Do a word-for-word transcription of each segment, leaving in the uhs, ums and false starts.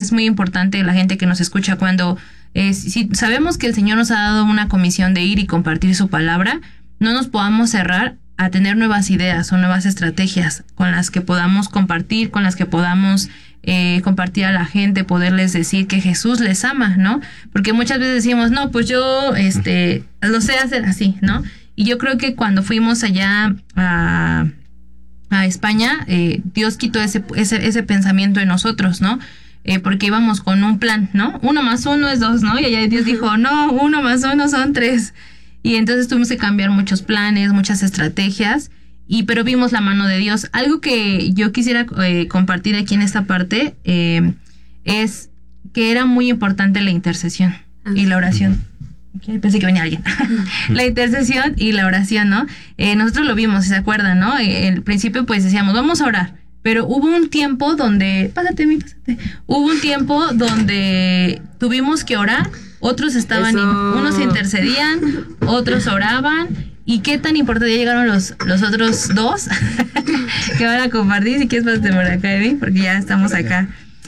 es muy importante la gente que nos escucha cuando eh, si sabemos que el Señor nos ha dado una comisión de ir y compartir su palabra, no nos podamos cerrar a tener nuevas ideas o nuevas estrategias con las que podamos compartir, con las que podamos eh, compartir a la gente, poderles decir que Jesús les ama, ¿no? Porque muchas veces decimos, no, pues yo este lo sé hacer así, ¿no? Y yo creo que cuando fuimos allá a, a España, eh, Dios quitó ese, ese, ese pensamiento en nosotros, ¿no? Eh, porque íbamos con un plan, ¿no? Uno más uno es dos, ¿no? Y allá Dios dijo, no, uno más uno son tres. Y entonces tuvimos que cambiar muchos planes, muchas estrategias, y pero vimos la mano de Dios. Algo que yo quisiera eh, compartir aquí en esta parte eh, es que era muy importante la intercesión y la oración. Okay, pensé que venía alguien. La intercesión y la oración, ¿no? Eh, nosotros lo vimos, ¿se acuerdan, no? Eh, al principio pues decíamos, vamos a orar. Pero hubo un tiempo donde... Pásate, mi, pásate. Hubo un tiempo donde tuvimos que orar. Otros estaban, in, unos intercedían, otros oraban. ¿Y qué tan importante? Ya llegaron los, los otros dos que van a compartir. Si quieres, pásate por acá, Emi, porque ya estamos acá.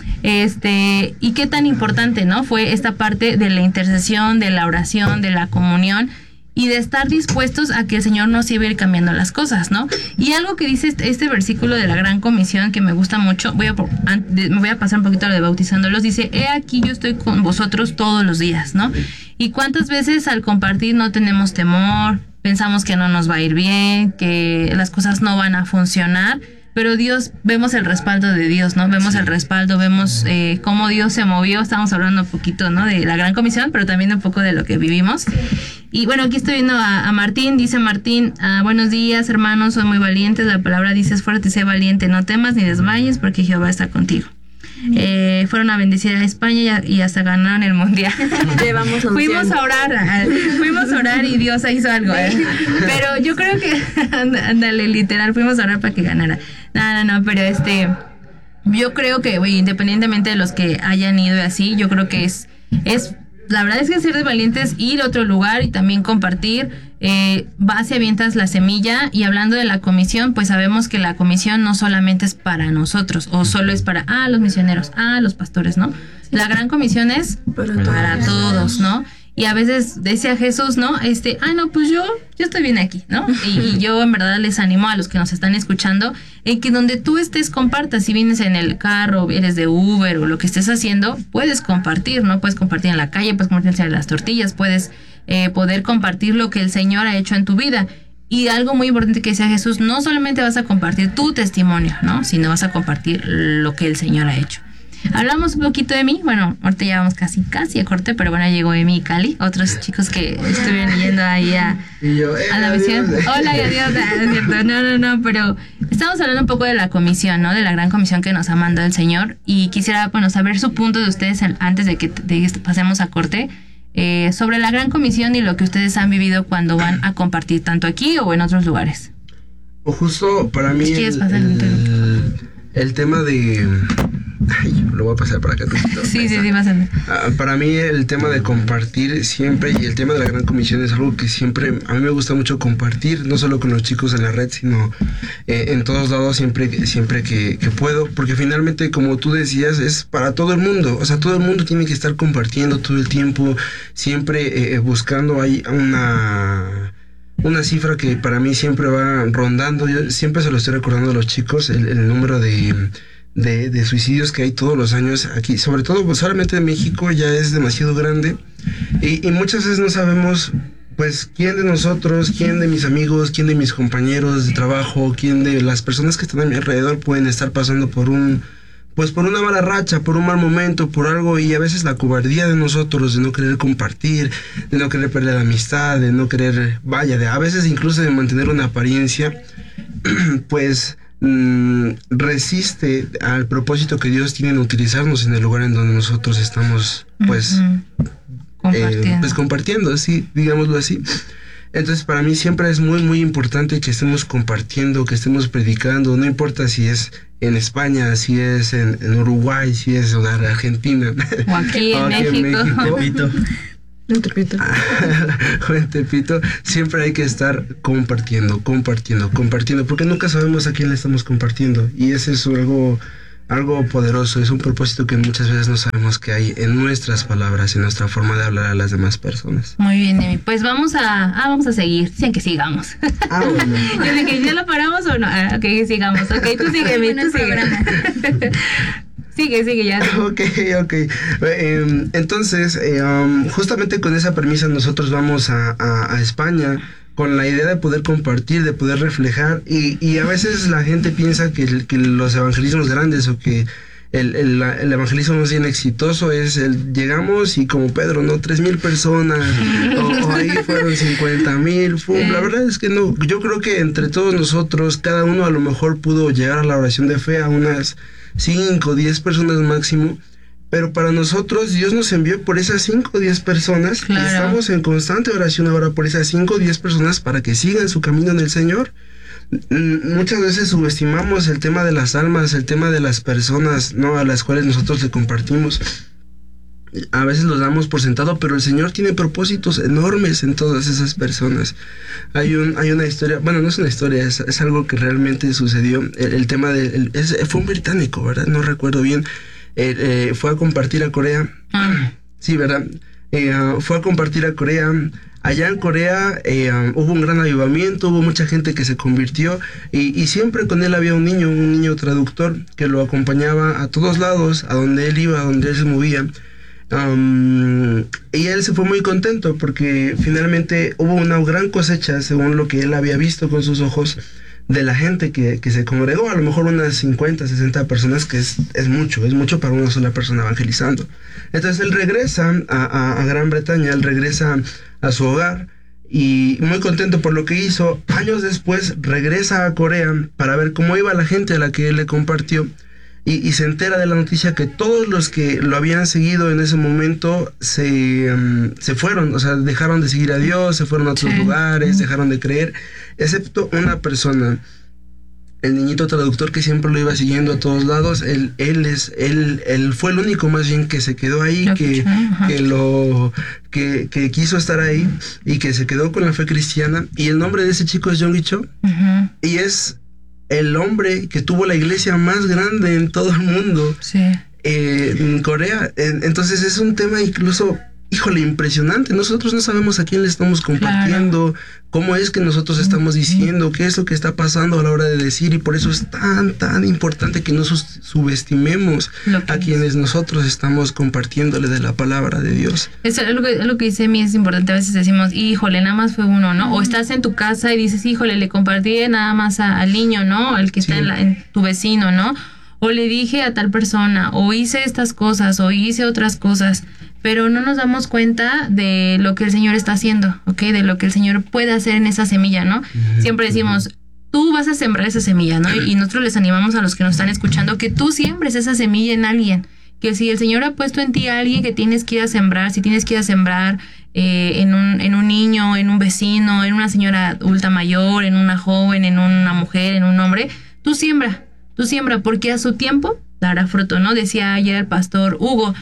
Este, y qué tan importante, ¿no? Fue esta parte de la intercesión, de la oración, de la comunión y de estar dispuestos a que el Señor nos iba a ir cambiando las cosas, ¿no? Y algo que dice este, este versículo de la Gran Comisión que me gusta mucho, voy a, me voy a pasar un poquito a lo de bautizándolos, dice, he aquí yo estoy con vosotros todos los días, ¿no? Y cuántas veces al compartir no tenemos temor, pensamos que no nos va a ir bien, que las cosas no van a funcionar, pero Dios, vemos el respaldo de Dios, ¿no? Vemos el respaldo, vemos eh, cómo Dios se movió. Estamos hablando un poquito, ¿no? De la Gran Comisión, pero también un poco de lo que vivimos. Y bueno, aquí estoy viendo a, a Martín. Dice Martín, ah, buenos días, hermanos, son muy valientes. La palabra dice, es fuerte, sé valiente, no temas ni desmayes, porque Jehová está contigo. Eh, fueron a bendecir a España y, y hasta ganaron el mundial. Llevamos fuimos a orar, fuimos a orar y Dios hizo algo, ¿eh? Pero yo creo que, ándale, literal, fuimos a orar para que ganara. No, no, no, pero este, yo creo que, güey, independientemente de los que hayan ido y así, yo creo que es, es, la verdad es que ser de valientes, ir a otro lugar y también compartir. Eh, vas y avientas la semilla. Y hablando de la comisión, pues sabemos que la comisión no solamente es para nosotros o solo es para ah, los misioneros, ah, los pastores, ¿no? La gran comisión es para, para todos, ¿no? Y a veces decía Jesús, ¿no? Este, ah, no, pues yo, yo estoy bien aquí, ¿no? Y, y yo en verdad les animo a los que nos están escuchando en que donde tú estés compartas. Si vienes en el carro, eres de Uber o lo que estés haciendo, puedes compartir, ¿no? Puedes compartir en la calle, puedes compartir en las tortillas, puedes eh, poder compartir lo que el Señor ha hecho en tu vida. Y algo muy importante que decía Jesús, no solamente vas a compartir tu testimonio, ¿no? Sino vas a compartir lo que el Señor ha hecho. Hablamos un poquito de mí, bueno, ahorita ya vamos casi, casi a corte, pero bueno, llegó Emi y Cali, otros chicos que estuvieron yendo ahí a, yo, eh, a la visión. Hola y adiós, es cierto, no, no, no, pero estamos hablando un poco de la comisión, ¿no? De la gran comisión que nos ha mandado el Señor, y quisiera, bueno, saber su punto de ustedes antes de que de pasemos a corte, eh, sobre la gran comisión y lo que ustedes han vivido cuando van a compartir, tanto aquí o en otros lugares. O justo para mí si el, el, el tema de... Ay, lo voy a pasar para acá. Sí, sí, sí, pásame. Uh, para mí el tema de compartir siempre y el tema de la gran comisión es algo que siempre, a mí me gusta mucho compartir, no solo con los chicos en la red, sino eh, en todos lados siempre, siempre que, que puedo, porque finalmente, como tú decías, es para todo el mundo, o sea, todo el mundo tiene que estar compartiendo todo el tiempo, siempre eh, buscando ahí una... una cifra que para mí siempre va rondando. Yo siempre se lo estoy recordando a los chicos, el, el número de... De, de suicidios que hay todos los años aquí, sobre todo pues solamente en México, ya es demasiado grande y, y muchas veces no sabemos pues quién de nosotros, quién de mis amigos, quién de mis compañeros de trabajo, quién de las personas que están a mi alrededor pueden estar pasando por un pues por una mala racha, por un mal momento, por algo, y a veces la cobardía de nosotros de no querer compartir, de no querer perder la amistad, de no querer, vaya, de a veces incluso de mantener una apariencia, pues Mm, resiste al propósito que Dios tiene en utilizarnos en el lugar en donde nosotros estamos pues, uh-huh. compartiendo. Eh, pues compartiendo, sí, digámoslo así. Entonces para mí siempre es muy muy importante que estemos compartiendo, que estemos predicando, no importa si es en España, si es en, en Uruguay, si es en Argentina o aquí en, aquí en México, México. En Tepito. En Tepito, siempre hay que estar compartiendo, compartiendo, compartiendo, porque nunca sabemos a quién le estamos compartiendo. Y eso es algo, algo poderoso, es un propósito que muchas veces no sabemos que hay en nuestras palabras, en nuestra forma de hablar a las demás personas. Muy bien, Emi. Pues vamos a, ah, vamos a seguir. Dicen que sigamos. Ah, bueno. Yo dije, ¿ya lo paramos o no? Ah, ok, sigamos. Ok, tú sigue, Emi, tú sigue. Sigue, sigue ya. Ok, ok. Eh, entonces, eh, um, justamente con esa premisa nosotros vamos a, a, a España con la idea de poder compartir, de poder reflejar, y, y a veces la gente piensa que, el, que los evangelismos grandes o que el, el, el evangelismo más bien exitoso es el llegamos y como Pedro, ¿no? Tres mil personas, o, o ahí fueron cincuenta mil, la verdad es que no, yo creo que entre todos nosotros, cada uno a lo mejor pudo llegar a la oración de fe a unas cinco o diez personas máximo, pero para nosotros Dios nos envió por esas cinco o diez personas, claro. Y estamos en constante oración ahora por esas cinco o diez personas para que sigan su camino en el Señor. Muchas veces subestimamos el tema de las almas, el tema de las personas, ¿no? A las cuales nosotros le compartimos. A veces los damos por sentado, pero el Señor tiene propósitos enormes en todas esas personas. Hay un hay una historia, bueno, no es una historia, es, es algo que realmente sucedió. El, el tema de, el, es, fue un británico, ¿verdad? No recuerdo bien. Eh, eh, fue a compartir a Corea. Ah. Sí, ¿verdad? Eh, uh, fue a compartir a Corea. Allá en Corea eh, um, hubo un gran avivamiento, hubo mucha gente que se convirtió y, y siempre con él había un niño, un niño traductor que lo acompañaba a todos lados, a donde él iba, a donde él se movía. Um, y él se fue muy contento porque finalmente hubo una gran cosecha, según lo que él había visto con sus ojos, de la gente que, que se congregó, a lo mejor unas cincuenta, sesenta personas, que es, es mucho, es mucho para una sola persona evangelizando. Entonces él regresa a, a, a Gran Bretaña, él regresa a su hogar y muy contento por lo que hizo. Años después regresa a Corea para ver cómo iba la gente a la que él le compartió y, y se entera de la noticia que todos los que lo habían seguido en ese momento se, um, se fueron, o sea, dejaron de seguir a Dios, se fueron a otros sí. lugares, dejaron de creer, excepto una persona, el niñito traductor que siempre lo iba siguiendo a todos lados. Él, él es, él, él fue el único más bien que se quedó ahí, lo que, que lo, que, que quiso estar ahí y que se quedó con la fe cristiana. Y el nombre de ese chico es Jong Gi-cho, uh-huh. y es el hombre que tuvo la iglesia más grande en todo el mundo, sí. eh, en Corea. Entonces es un tema incluso, híjole, impresionante. Nosotros no sabemos a quién le estamos compartiendo, claro. cómo es que nosotros estamos diciendo, qué es lo que está pasando a la hora de decir, y por eso es tan, tan importante que no subestimemos a quienes nosotros estamos compartiéndole de la palabra de Dios. Eso es lo que, lo que dice mi es importante. A veces decimos, híjole, nada más fue uno, ¿no? O estás en tu casa y dices, híjole, le compartí nada más a, al niño, ¿no? Al que está sí. en, la, en tu vecino, ¿no? O le dije a tal persona, o hice estas cosas, o hice otras cosas, pero no nos damos cuenta de lo que el Señor está haciendo, ¿ok? De lo que el Señor puede hacer en esa semilla, ¿no? Uh-huh. Siempre decimos, tú vas a sembrar esa semilla, ¿no? Y nosotros les animamos a los que nos están escuchando que tú siembres esa semilla en alguien, que si el Señor ha puesto en ti a alguien que tienes que ir a sembrar, si tienes que ir a sembrar eh, en, un, en un niño, en un vecino, en una señora adulta mayor, en una joven, en una mujer, en un hombre, tú siembra, tú siembra, porque a su tiempo dará fruto, ¿no? Decía ayer el pastor Hugo,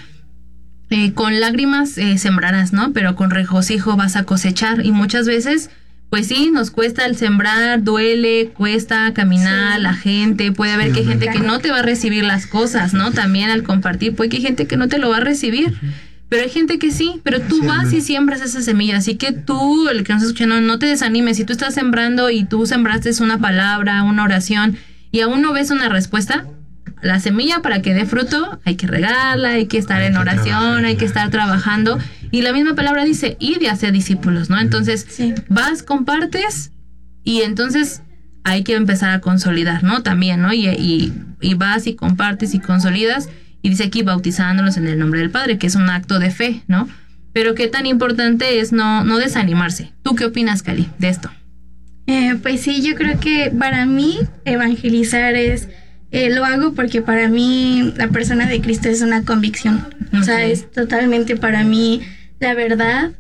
Eh, con lágrimas eh, sembrarás, ¿no? Pero con regocijo vas a cosechar. Y muchas veces, pues sí, nos cuesta el sembrar, duele, cuesta caminar, sí. la gente, puede haber sí, que hay gente que no te va a recibir las cosas, ¿no? También al compartir, puede que hay gente que no te lo va a recibir. Pero hay gente que sí, pero tú sí, vas y siembras esa semilla. Así que tú, el que nos está escuchando, no te desanimes. Si tú estás sembrando y tú sembraste una palabra, una oración, y aún no ves una respuesta, la semilla para que dé fruto hay que regarla, hay que estar en oración, hay que estar trabajando. Y la misma palabra dice, id y hacer discípulos, ¿no? Entonces, sí. vas, compartes y entonces hay que empezar a consolidar, ¿no? También, ¿no? Y, y, y vas y compartes y consolidas. Y dice aquí, bautizándolos en el nombre del Padre, que es un acto de fe, ¿no? Pero qué tan importante es no, no desanimarse. ¿Tú qué opinas, Cali, de esto? Eh, pues sí, yo creo que para mí evangelizar es... Eh, lo hago porque para mí la persona de Cristo es una convicción. Okay. O sea, es totalmente para mí la verdad.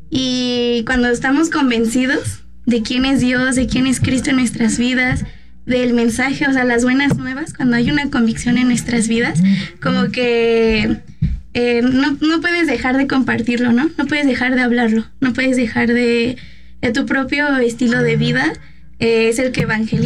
Y cuando estamos convencidos de quién es Dios, de quién es Cristo en nuestras vidas, del mensaje, o sea, las buenas nuevas, cuando hay una convicción en nuestras vidas, como que eh, no, no puedes dejar de compartirlo, ¿no? No puedes dejar de hablarlo, no puedes dejar de... de tu propio estilo de vida eh, es el que evangeliza.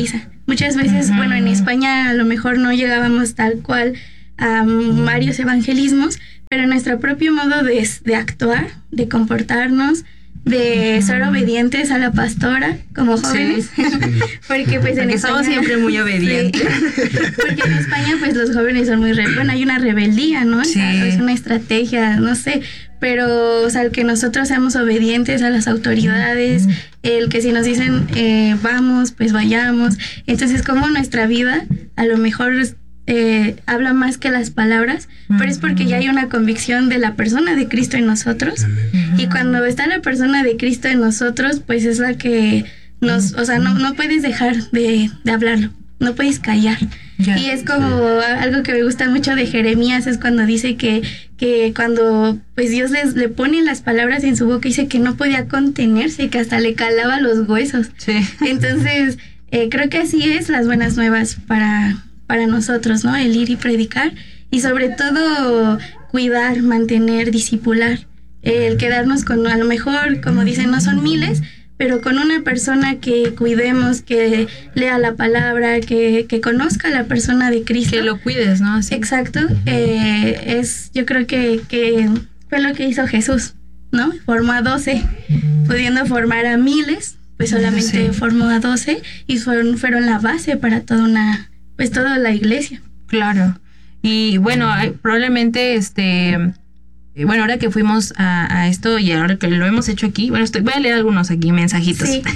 Muchas veces, uh-huh. bueno, en España a lo mejor no llegábamos tal cual a um, varios evangelismos, pero nuestro propio modo de, de actuar, de comportarnos, de ser obedientes a la pastora como jóvenes, sí. porque pues en España somos siempre muy obedientes, sí, porque en España pues los jóvenes son muy re, bueno, hay una rebeldía, ¿no? Sí. Es una estrategia, no sé, pero o sea, el que nosotros seamos obedientes a las autoridades, mm. el que si nos dicen eh, vamos, pues vayamos, entonces como nuestra vida a lo mejor Eh, habla más que las palabras, uh-huh. pero es porque ya hay una convicción de la persona de Cristo en nosotros, uh-huh. y cuando está la persona de Cristo en nosotros, pues es la que nos, o sea, no, no puedes dejar de, de hablarlo, no puedes callar. Yeah. Y es como sí. algo que me gusta mucho de Jeremías, es cuando dice que, que cuando pues Dios les, le pone las palabras en su boca, dice que no podía contenerse, que hasta le calaba los huesos. Sí. Entonces, eh, creo que así es las buenas nuevas para... para nosotros, ¿no? El ir y predicar y sobre todo cuidar, mantener, discipular, el quedarnos con, a lo mejor, como dicen, no son miles, pero con una persona que cuidemos, que lea la palabra, que, que conozca a la persona de Cristo. Que lo cuides, ¿no? Así. Exacto. Eh, es, yo creo que, que fue lo que hizo Jesús, ¿no? Formó a doce, pudiendo formar a miles, pues solamente sí. formó a doce y fueron, fueron la base para toda una... pues toda la iglesia. Claro. Y bueno, hay, probablemente este eh, bueno, ahora que fuimos a, a esto y ahora que lo hemos hecho aquí, bueno, estoy, voy a leer algunos aquí mensajitos. Sí.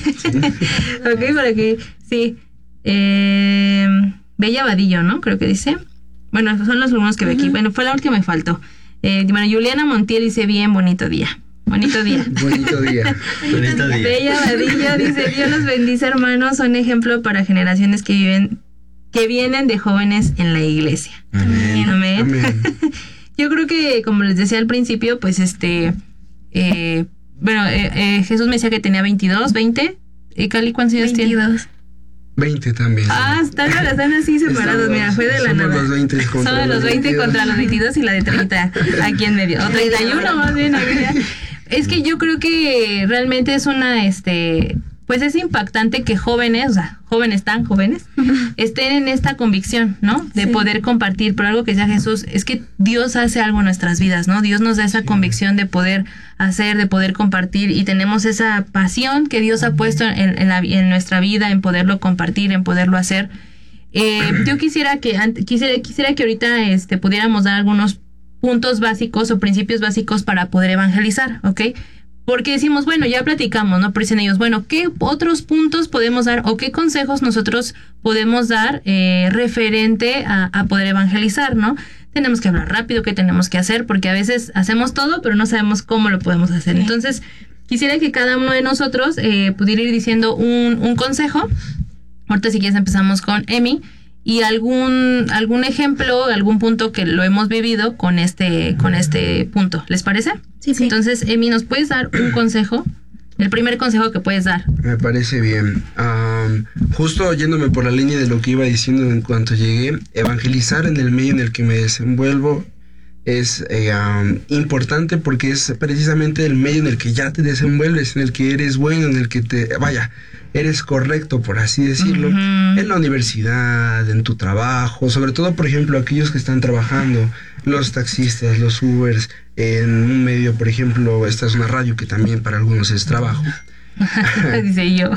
Ok, para que sí. Eh, Bella Vadillo, ¿no? Creo que dice. Bueno, son los algunos que uh-huh. ve aquí. Bueno, fue la última que me faltó. Eh, bueno, Juliana Montiel dice bien bonito día. Bonito día. Bonito día. Bonito día. Bella Vadillo dice, Dios los bendice, hermanos, son ejemplo para generaciones que viven que vienen de jóvenes en la iglesia. Amén. Amén. Amén. Yo creo que, como les decía al principio, pues este, eh, bueno, eh, eh, Jesús me decía que tenía veintidós, veinte. ¿Y Cali cuántos años tiene? veintidós. veinte también. Ah, están, están así separados, Estamos, mira, fue de la nada. Los veinte contra Somos los veinte veintidós. Contra los veintidós y la de treinta aquí en medio. O treinta y uno más bien. Es que yo creo que realmente es una, este... pues es impactante que jóvenes, o sea, jóvenes tan jóvenes, estén en esta convicción, ¿no? De sí. poder compartir, pero algo que decía Jesús, es que Dios hace algo en nuestras vidas, ¿no? Dios nos da esa sí. convicción de poder hacer, de poder compartir, y tenemos esa pasión que Dios ha puesto en, en, la, en nuestra vida, en poderlo compartir, en poderlo hacer. Eh, yo quisiera que, quisiera, quisiera que ahorita este, pudiéramos dar algunos puntos básicos o principios básicos para poder evangelizar, ¿ok? Porque decimos, bueno, ya platicamos, ¿no? Pero dicen ellos, bueno, ¿qué otros puntos podemos dar o qué consejos nosotros podemos dar eh, referente a, a poder evangelizar, ¿no? Tenemos que hablar rápido, ¿qué tenemos que hacer? Porque a veces hacemos todo, pero no sabemos cómo lo podemos hacer. Sí. Entonces, quisiera que cada uno de nosotros eh, pudiera ir diciendo un, un consejo. Ahorita si quieres empezamos con Emi. Y algún algún ejemplo, algún punto que lo hemos vivido con este con este punto. ¿Les parece? Sí, sí. Entonces, Emi, ¿nos puedes dar un consejo? El primer consejo que puedes dar. Me parece bien. Um, justo yéndome por la línea de lo que iba diciendo en cuanto llegué, evangelizar en el medio en el que me desenvuelvo es eh, um, importante porque es precisamente el medio en el que ya te desenvuelves, en el que eres bueno, en el que te... vaya, eres correcto, por así decirlo, uh-huh. en la universidad, en tu trabajo, sobre todo, por ejemplo, aquellos que están trabajando, los taxistas, los Ubers, en un medio, por ejemplo, esta es una radio que también para algunos es trabajo. Dice yo.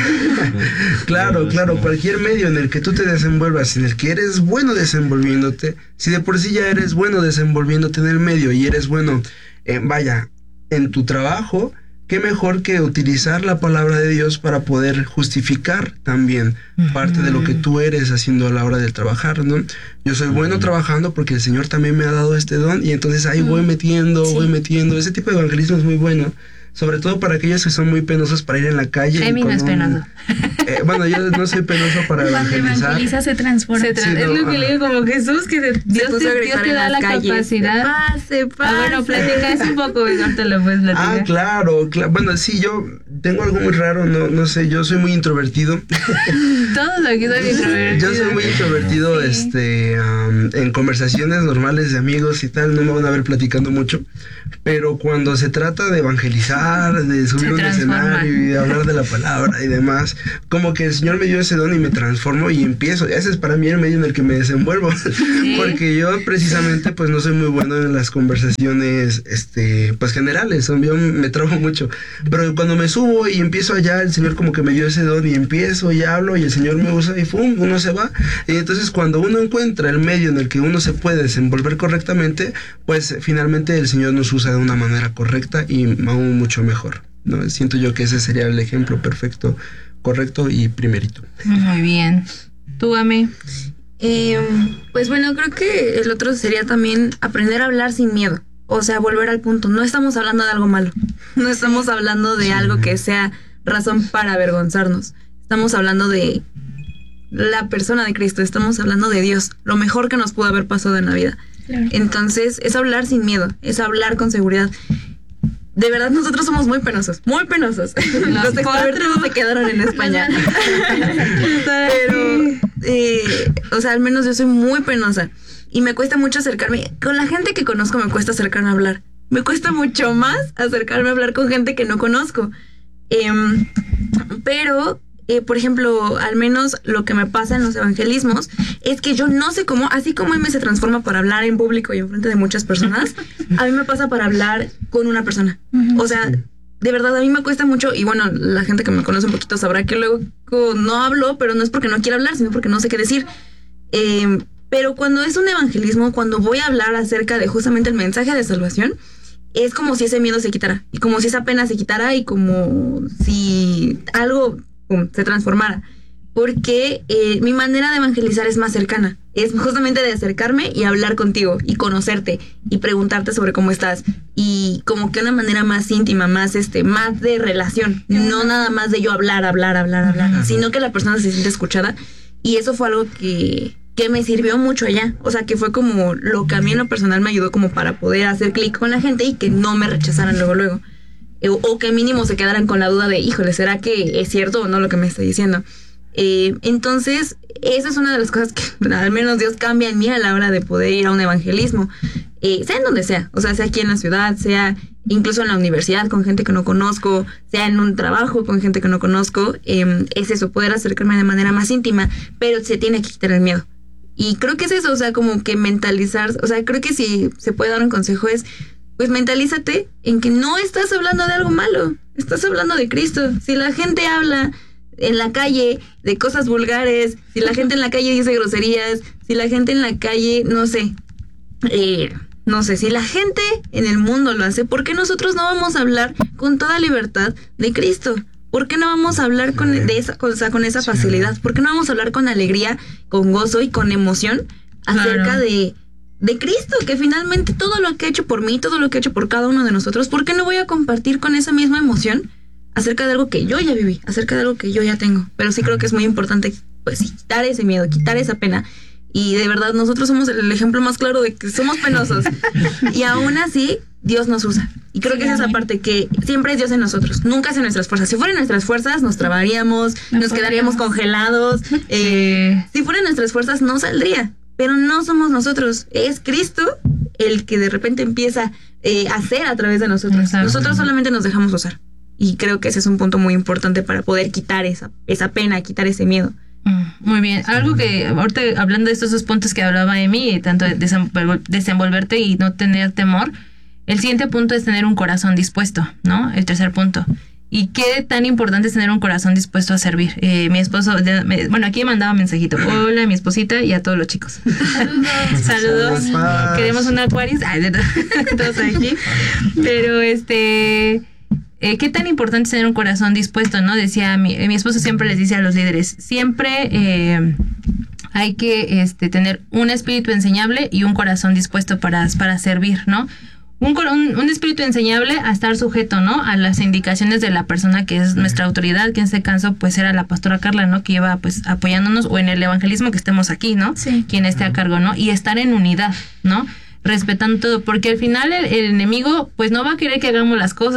Claro, claro, cualquier medio en el que tú te desenvuelvas, en el que eres bueno desenvolviéndote, si de por sí ya eres bueno desenvolviéndote en el medio y eres bueno, eh, vaya, en tu trabajo, qué mejor que utilizar la palabra de Dios para poder justificar también uh-huh. parte de lo que tú eres haciendo a la hora de trabajar, ¿no? Yo soy bueno uh-huh. trabajando porque el Señor también me ha dado este don y entonces ahí uh-huh. voy metiendo, sí. voy metiendo. Ese tipo de evangelismo es muy bueno. Sobre todo para aquellos que son muy penosos para ir en la calle. Emi no es penoso. Eh, bueno, yo no soy penoso para evangelizar. Cuando evangeliza se transforma. Se tra- sí, es no, lo que ah. le digo como Jesús, que se, Dios, se te, Dios te da la calles. Capacidad. Pase, pase. Ah, bueno, platica eso un poco, no te lo puedes platicar. Ah, claro, claro. Bueno, sí, yo, tengo algo muy raro, no, no sé, yo soy muy introvertido. Todos aquí son introvertidos. Yo soy muy introvertido, sí. este, um, en conversaciones normales de amigos y tal, no me van a ver platicando mucho, pero cuando se trata de evangelizar, de subir un escenario y de hablar de la palabra y demás, como que el Señor me dio ese don y me transformo y empiezo, ese es para mí el medio en el que me desenvuelvo, ¿sí? Porque yo precisamente pues no soy muy bueno en las conversaciones, este, pues generales, yo me trabajo mucho, pero cuando me subo y empiezo allá, el Señor como que me dio ese don y empiezo y hablo y el Señor me usa y ¡fum! Uno se va. Y entonces cuando uno encuentra el medio en el que uno se puede desenvolver correctamente, pues finalmente el Señor nos usa de una manera correcta y aún mucho mejor, ¿no? Siento yo que ese sería el ejemplo perfecto, correcto y primerito. Muy bien. ¿Tú, Ame? Eh, pues bueno, creo que el otro sería también aprender a hablar sin miedo. O sea, volver al punto. No estamos hablando de algo malo. No estamos hablando de sí. algo que sea razón para avergonzarnos. Estamos hablando de la persona de Cristo. Estamos hablando de Dios. Lo mejor que nos pudo haber pasado en la vida. Claro. Entonces, es hablar sin miedo. Es hablar con seguridad. De verdad, nosotros somos muy penosos. Muy penosos. Los, Los extrovertidos se quedaron en España. Pero, eh, o sea, al menos yo soy muy penosa. Y me cuesta mucho acercarme. Con la gente que conozco me cuesta acercarme a hablar. Me cuesta mucho más acercarme a hablar con gente que no conozco. Eh, pero, eh, por ejemplo, al menos lo que me pasa en los evangelismos es que yo no sé cómo, así como M se transforma para hablar en público y enfrente de muchas personas, a mí me pasa para hablar con una persona. Uh-huh. O sea, de verdad, a mí me cuesta mucho. Y bueno, la gente que me conoce un poquito sabrá que luego no hablo, pero no es porque no quiera hablar, sino porque no sé qué decir. Eh... Pero cuando es un evangelismo, cuando voy a hablar acerca de justamente el mensaje de salvación, es como si ese miedo se quitara, y como si esa pena se quitara, y como si algo pum, se transformara. Porque eh, mi manera de evangelizar es más cercana. Es justamente de acercarme y hablar contigo, y conocerte, y preguntarte sobre cómo estás. Y como que una manera más íntima, más este, más de relación. No nada más de yo hablar, hablar, hablar, hablar, uh-huh. sino que la persona se siente escuchada. Y eso fue algo que... que me sirvió mucho allá, o sea, que fue como lo que a mí en lo personal me ayudó como para poder hacer clic con la gente y que no me rechazaran luego, luego, eh, o que mínimo se quedaran con la duda de, híjole, ¿será que es cierto o no lo que me está diciendo? Eh, entonces, esa es una de las cosas que al menos Dios cambia en mí a la hora de poder ir a un evangelismo, eh, sea en donde sea, o sea, sea aquí en la ciudad, sea incluso en la universidad con gente que no conozco, sea en un trabajo con gente que no conozco, eh, es eso, poder acercarme de manera más íntima, pero se tiene que quitar el miedo. Y creo que es eso, o sea, como que mentalizar, o sea, creo que si se puede dar un consejo es, pues mentalízate en que no estás hablando de algo malo, estás hablando de Cristo. Si la gente habla en la calle de cosas vulgares, si la gente en la calle dice groserías, si la gente en la calle, no sé, eh, no sé, si la gente en el mundo lo hace, ¿por qué nosotros no vamos a hablar con toda libertad de Cristo? ¿Por qué no vamos a hablar con, de esa, con, o sea, con esa facilidad? ¿Por qué no vamos a hablar con alegría, con gozo y con emoción acerca claro. de, de Cristo? Que finalmente todo lo que ha hecho por mí, todo lo que ha hecho por cada uno de nosotros, ¿por qué no voy a compartir con esa misma emoción acerca de algo que yo ya viví, acerca de algo que yo ya tengo? Pero sí creo que es muy importante, pues, quitar ese miedo, quitar esa pena. Y de verdad, nosotros somos el ejemplo más claro de que somos penosos. Y aún así, Dios nos usa. Y creo sí, que es esa parte que siempre es Dios en nosotros, nunca es en nuestras fuerzas. Si fueran nuestras fuerzas, nos trabaríamos, no nos quedaríamos congelados. Eh, si fueran nuestras fuerzas, no saldría. Pero no somos nosotros, es Cristo el que de repente empieza eh, a hacer a través de nosotros. Exacto. Nosotros solamente nos dejamos usar. Y creo que ese es un punto muy importante para poder quitar esa, esa pena, quitar ese miedo. Muy bien, algo que ahorita hablando de estos dos puntos que hablaba Emi, tanto de desenvolverte y no tener temor, el siguiente punto es tener un corazón dispuesto, ¿no? El tercer punto. ¿Y qué tan importante es tener un corazón dispuesto a servir? Eh, mi esposo, de, me, bueno, aquí mandaba un mensajito. Hola, mi esposita y a todos los chicos. Saludos. Saludos. Queremos un Aquarius. Ay, todos aquí. Pero este... Eh, ¿qué tan importante es tener un corazón dispuesto, no? Decía mi, mi esposo siempre les dice a los líderes, siempre eh, hay que este, tener un espíritu enseñable y un corazón dispuesto para, para servir, ¿no? Un, un, un espíritu enseñable a estar sujeto, ¿no? A las indicaciones de la persona que es nuestra autoridad, que en este caso pues era la pastora Carla, ¿no? Que iba pues apoyándonos, o en el evangelismo que estemos aquí, ¿no? Sí. Quien esté a cargo, ¿no? Y estar en unidad, ¿no? Respetando todo, porque al final el, el enemigo pues no va a querer que hagamos las cosas.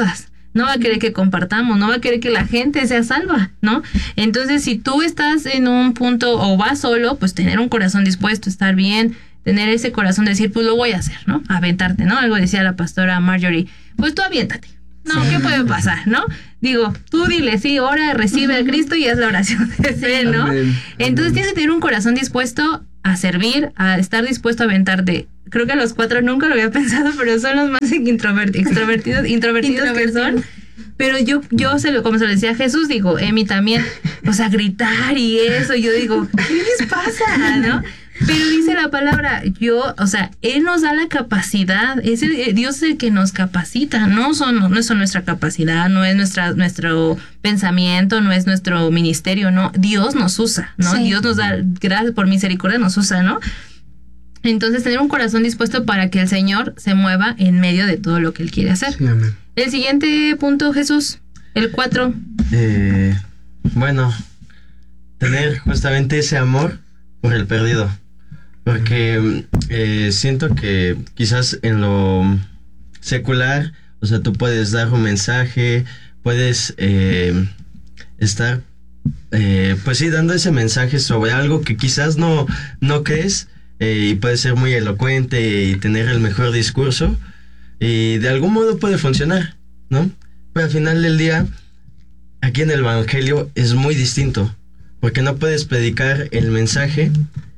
no va a querer que compartamos, no va a querer que la gente sea salva, ¿no? Entonces, si tú estás en un punto o vas solo, pues tener un corazón dispuesto, estar bien, tener ese corazón de decir, pues lo voy a hacer, ¿no? Aventarte, ¿no? Algo decía la pastora Marjorie, pues tú aviéntate. No, ¿qué puede pasar, no? Digo, tú dile, sí, ora, recibe a Cristo y haz la oración de fe, ¿no? Amén. Entonces tienes que tener un corazón dispuesto a servir, a estar dispuesto a aventarte. Creo que los cuatro nunca lo había pensado, pero son los más introvertidos, extrovertidos, introvertidos que son. Pero yo, yo se lo, como se lo decía a Jesús, digo, Emi también, o sea, gritar y eso, yo digo, ¿qué les pasa, no? Pero dice la palabra, yo, o sea, Él nos da la capacidad, es el, Dios es el que nos capacita, no son, no es nuestra capacidad, no es nuestra, nuestro pensamiento, no es nuestro ministerio, no, Dios nos usa, ¿no? Sí. Dios nos da, gracias por misericordia, nos usa, ¿no? Entonces, tener un corazón dispuesto para que el Señor se mueva en medio de todo lo que Él quiere hacer. Sí, amén. El siguiente punto, Jesús, el cuatro. Eh, bueno, tener justamente ese amor por el perdido. Porque eh, siento que quizás en lo secular, o sea, tú puedes dar un mensaje, puedes eh, estar, eh, pues sí, dando ese mensaje sobre algo que quizás no, no crees, eh, y puede ser muy elocuente y tener el mejor discurso, y de algún modo puede funcionar, ¿no? Pero al final del día, aquí en el Evangelio es muy distinto, porque no puedes predicar el mensaje,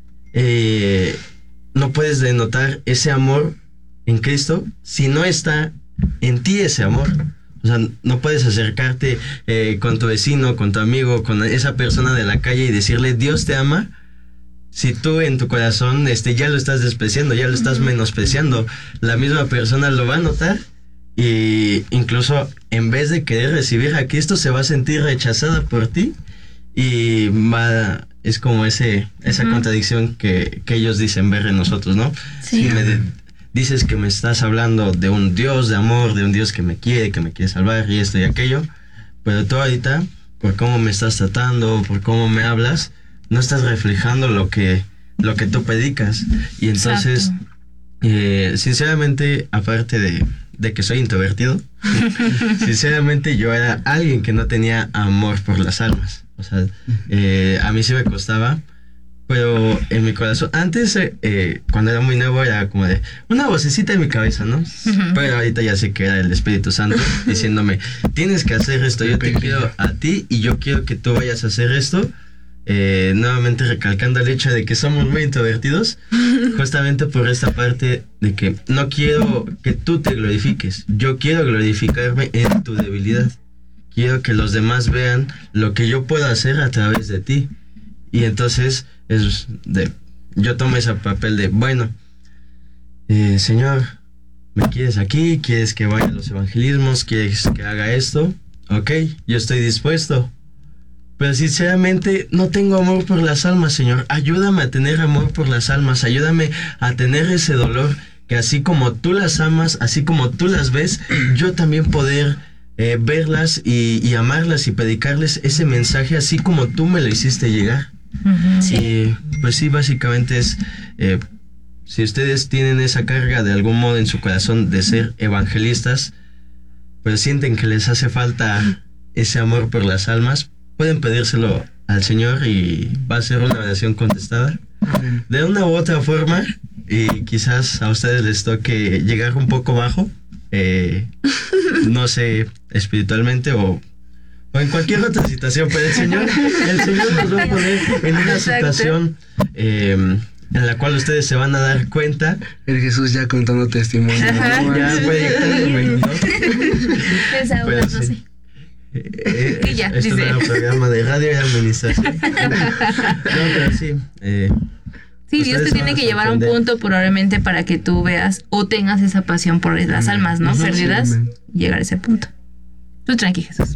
Eh, no puedes denotar ese amor en Cristo si no está en ti ese amor. O sea, no puedes acercarte eh, con tu vecino, con tu amigo, con esa persona de la calle y decirle Dios te ama, si tú en tu corazón este, ya lo estás despreciando, ya lo estás menospreciando. La misma persona lo va a notar y incluso en vez de querer recibir a Cristo se va a sentir rechazada por ti y va... Es como ese esa uh-huh. contradicción que, que ellos dicen ver en nosotros, ¿no? Sí. Me de, dices que me estás hablando de un Dios de amor, de un Dios que me quiere, que me quiere salvar y esto y aquello, pero tú ahorita, por cómo me estás tratando, por cómo me hablas, no estás reflejando lo que, lo que tú predicas. Y entonces, eh, sinceramente, aparte de, de que soy introvertido, sinceramente yo era alguien que no tenía amor por las almas. O sea, eh, a mí sí me costaba, pero en mi corazón, antes, eh, cuando era muy nuevo, era como de una vocecita en mi cabeza, ¿no? Uh-huh. Pero ahorita ya sé que era el Espíritu Santo diciéndome, tienes que hacer esto, yo te quiero a ti y yo quiero que tú vayas a hacer esto. Eh, nuevamente recalcando el hecho de que somos muy introvertidos, justamente por esta parte de que no quiero que tú te glorifiques, yo quiero glorificarme en tu debilidad. Quiero que los demás vean lo que yo puedo hacer a través de ti. Y entonces es de, yo tomo ese papel de, bueno, eh, Señor, ¿me quieres aquí? ¿Quieres que vaya a los evangelismos? ¿Quieres que haga esto? Ok, yo estoy dispuesto. Pero sinceramente no tengo amor por las almas, Señor. Ayúdame a tener amor por las almas. Ayúdame a tener ese dolor que así como tú las amas, así como tú las ves, yo también poder... Eh, verlas y, y amarlas y predicarles ese mensaje así como tú me lo hiciste llegar. Uh-huh. Sí. Y pues sí, básicamente es, eh, si ustedes tienen esa carga de algún modo en su corazón de ser evangelistas, pues sienten que les hace falta ese amor por las almas, pueden pedírselo al Señor y va a ser una oración contestada. Uh-huh. De una u otra forma, y quizás a ustedes les toque llegar un poco bajo, Eh, no sé, espiritualmente o, o en cualquier otra situación, pero el Señor, el Señor nos va a poner en una situación eh, en la cual ustedes se van a dar cuenta. El Jesús ya contando testimonio. ¿No? Ya proyectándome, ¿no? Pero sí. Eh, eh, y ya, esto dice. es un programa de radio y administración. No, pero sí. Eh, Sí, Dios te tiene que llevar a un punto probablemente para que tú veas o tengas esa pasión por las almas, ¿no? Perdidas, sí, llegar a ese punto. Tú tranqui, Jesús.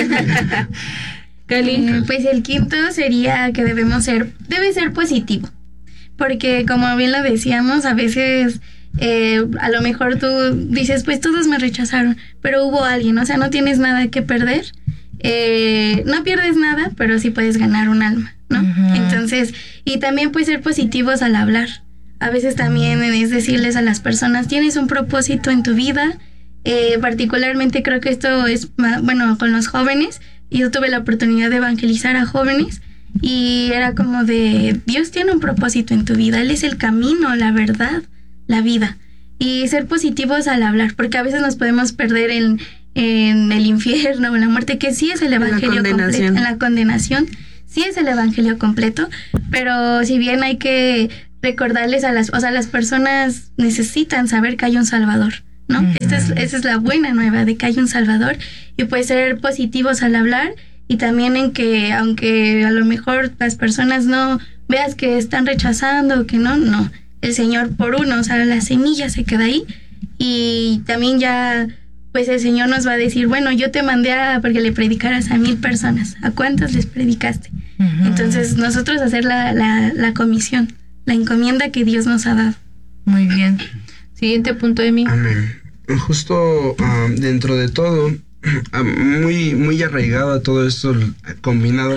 Cali. Eh, pues el quinto sería que debemos ser, debe ser positivo. Porque como bien lo decíamos, a veces eh, a lo mejor tú dices, pues todos me rechazaron, pero hubo alguien, o sea, no tienes nada que perder. Eh, no pierdes nada, pero sí puedes ganar un alma, ¿no? Uh-huh. Entonces, y también puedes ser positivos al hablar. A veces también es decirles a las personas, tienes un propósito en tu vida, Eh, particularmente creo que esto es, bueno, con los jóvenes. Yo tuve la oportunidad de evangelizar a jóvenes y era como de, Dios tiene un propósito en tu vida, Él es el camino, la verdad, la vida. Y ser positivos al hablar, porque a veces nos podemos perder en, en el infierno o en la muerte, que sí es el evangelio completo, en la condenación, sí es el evangelio completo, pero si bien hay que recordarles a las, o sea, las personas necesitan saber que hay un Salvador, ¿no? Mm. Esta es, esa es la buena nueva, de que hay un Salvador, y pues ser positivos al hablar, y también en que, aunque a lo mejor las personas no veas que están rechazando o que no, no, el Señor por uno, o sea, la semilla se queda ahí, y también ya, pues el Señor nos va a decir, bueno, yo te mandé a, porque le predicaras a mil personas, ¿a cuántas les predicaste? Uh-huh. Entonces, nosotros hacer la, la, la comisión, la encomienda que Dios nos ha dado. Muy bien. Siguiente punto, Emi. Amén. Justo uh, dentro de todo, uh, muy, muy arraigado a todo esto combinado,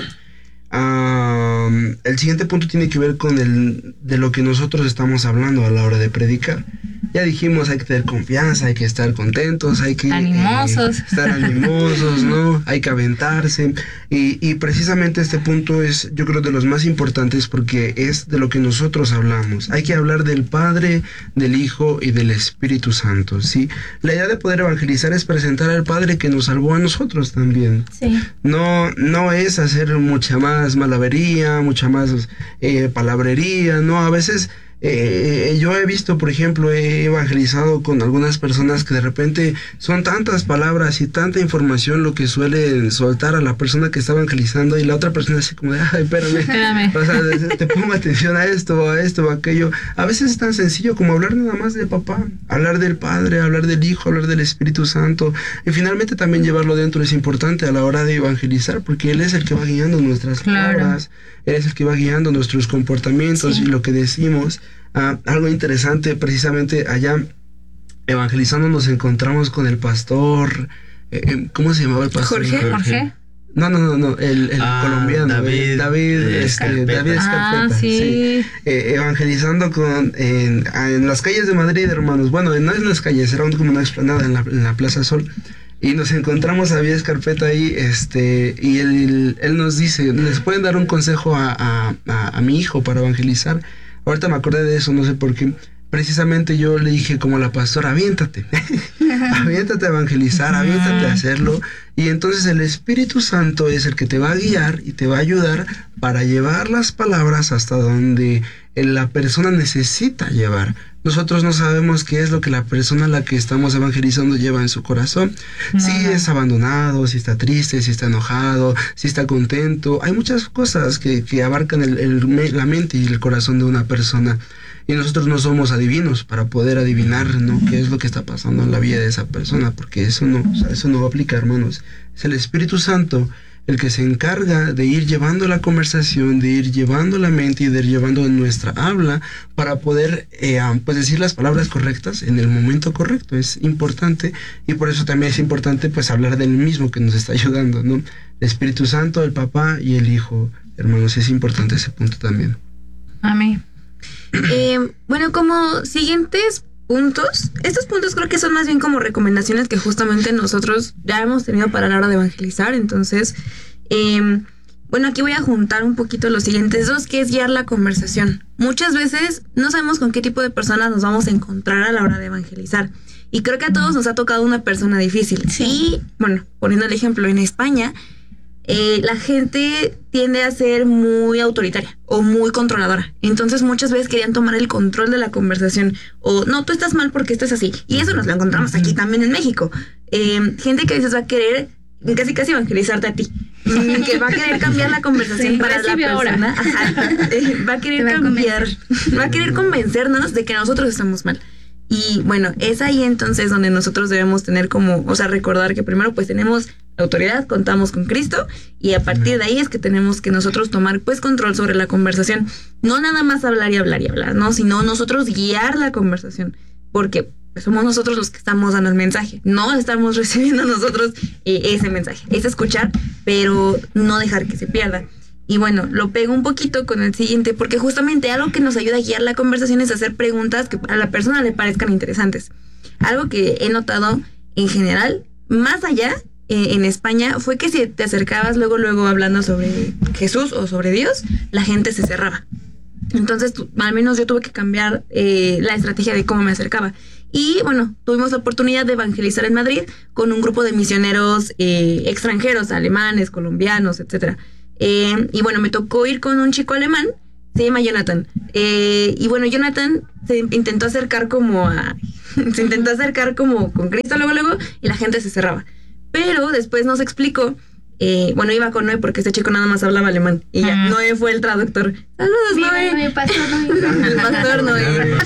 uh, el siguiente punto tiene que ver con el de lo que nosotros estamos hablando a la hora de predicar. Ya dijimos, hay que tener confianza, hay que estar contentos, hay que... Animosos. Eh, estar animosos, ¿no? Hay que aventarse. Y, y precisamente este punto es, yo creo, de los más importantes porque es de lo que nosotros hablamos. Hay que hablar del Padre, del Hijo y del Espíritu Santo, ¿sí? La idea de poder evangelizar es presentar al Padre que nos salvó a nosotros también. Sí. No, no es hacer mucha más malavería, mucha más eh, palabrería, ¿no? A veces... Eh, yo he visto, por ejemplo, he evangelizado con algunas personas que de repente son tantas palabras y tanta información lo que suelen soltar a la persona que está evangelizando y la otra persona así como de, ay, espérame, espérame. O sea, te pongo atención a esto, a esto, a aquello. A veces es tan sencillo como hablar nada más del papá, hablar del Padre, hablar del Hijo, hablar del Espíritu Santo y finalmente también llevarlo dentro es importante a la hora de evangelizar porque Él es el que va guiando nuestras claro. palabras, Él es el que va guiando nuestros comportamientos sí. y lo que decimos. Ah, algo interesante, precisamente allá evangelizando nos encontramos con el pastor, eh, ¿cómo se llamaba el pastor? Jorge. Jorge. No, no, no, no, el, el ah, colombiano, David, eh, David, eh, este, Escarpeta. David Escarpeta, ah, sí. sí. Eh, evangelizando con en, en las calles de Madrid, hermanos. Bueno, no en las calles, era como una explanada en la, en la Plaza Sol. Y nos encontramos a David Escarpeta ahí, este, y él, él nos dice, ¿les pueden dar un consejo a, a, a, a mi hijo para evangelizar? Ahorita me acordé de eso, no sé por qué. Precisamente yo le dije como la pastora, aviéntate, aviéntate a evangelizar, aviéntate a hacerlo. Y entonces el Espíritu Santo es el que te va a guiar y te va a ayudar para llevar las palabras hasta donde la persona necesita llevar. Nosotros no sabemos qué es lo que la persona a la que estamos evangelizando lleva en su corazón. No. Si es abandonado, si está triste, si está enojado, si está contento. Hay muchas cosas que, que abarcan el, el, la mente y el corazón de una persona. Y nosotros no somos adivinos para poder adivinar, ¿no?, qué es lo que está pasando en la vida de esa persona, porque eso no, o sea, eso no aplica, hermanos. Es el Espíritu Santo el que se encarga de ir llevando la conversación, de ir llevando la mente y de ir llevando nuestra habla para poder eh, pues decir las palabras correctas en el momento correcto. Es importante y por eso también es importante pues hablar del mismo que nos está ayudando, ¿no? El Espíritu Santo, el Papá y el Hijo. Hermanos, es importante ese punto también. Amén. Eh, bueno, como siguientes puntos, estos puntos creo que son más bien como recomendaciones que justamente nosotros ya hemos tenido para la hora de evangelizar. Entonces, eh, bueno, aquí voy a juntar un poquito los siguientes dos, que es guiar la conversación. Muchas veces no sabemos con qué tipo de personas nos vamos a encontrar a la hora de evangelizar. Y creo que a todos nos ha tocado una persona difícil. Sí. Y, bueno, poniendo el ejemplo, en España, eh, la gente tiende a ser muy autoritaria o muy controladora. Entonces muchas veces querían tomar el control de la conversación. O, no, tú estás mal porque estás así. Y eso nos lo encontramos aquí también en México. Eh, gente que a veces va a querer casi casi evangelizarte a ti. Que va a querer cambiar la conversación, sí, para la persona. Ajá, eh, va a querer va cambiar. A va a querer convencernos de que nosotros estamos mal. Y bueno, es ahí entonces donde nosotros debemos tener como, o sea, recordar que primero pues tenemos autoridad, contamos con Cristo, y a partir de ahí es que tenemos que nosotros tomar pues control sobre la conversación. No nada más hablar y hablar y hablar, ¿no? Sino nosotros guiar la conversación, porque pues, somos nosotros los que estamos dando el mensaje, no estamos recibiendo nosotros eh, ese mensaje. Es escuchar, pero no dejar que se pierda. Y bueno, lo pego un poquito con el siguiente, porque justamente algo que nos ayuda a guiar la conversación es hacer preguntas que a la persona le parezcan interesantes. Algo que he notado en general, más allá, eh, en España, fue que si te acercabas luego, luego hablando sobre Jesús o sobre Dios, la gente se cerraba. Entonces, tu, al menos yo tuve que cambiar eh, la estrategia de cómo me acercaba. Y bueno, tuvimos la oportunidad de evangelizar en Madrid con un grupo de misioneros eh, extranjeros, alemanes, colombianos, etcétera. Eh, y bueno, me tocó ir con un chico alemán, se llama Jonathan. Eh, y bueno, Jonathan se intentó acercar como a... se intentó acercar como con Cristo luego, luego, y la gente se cerraba. Pero después nos explicó... Eh, bueno, iba con Noé porque este chico nada más hablaba alemán. Y ya, uh-huh. Noé fue el traductor. ¡Saludos, Noé! Noé, pastor Noé. El pastor Noé.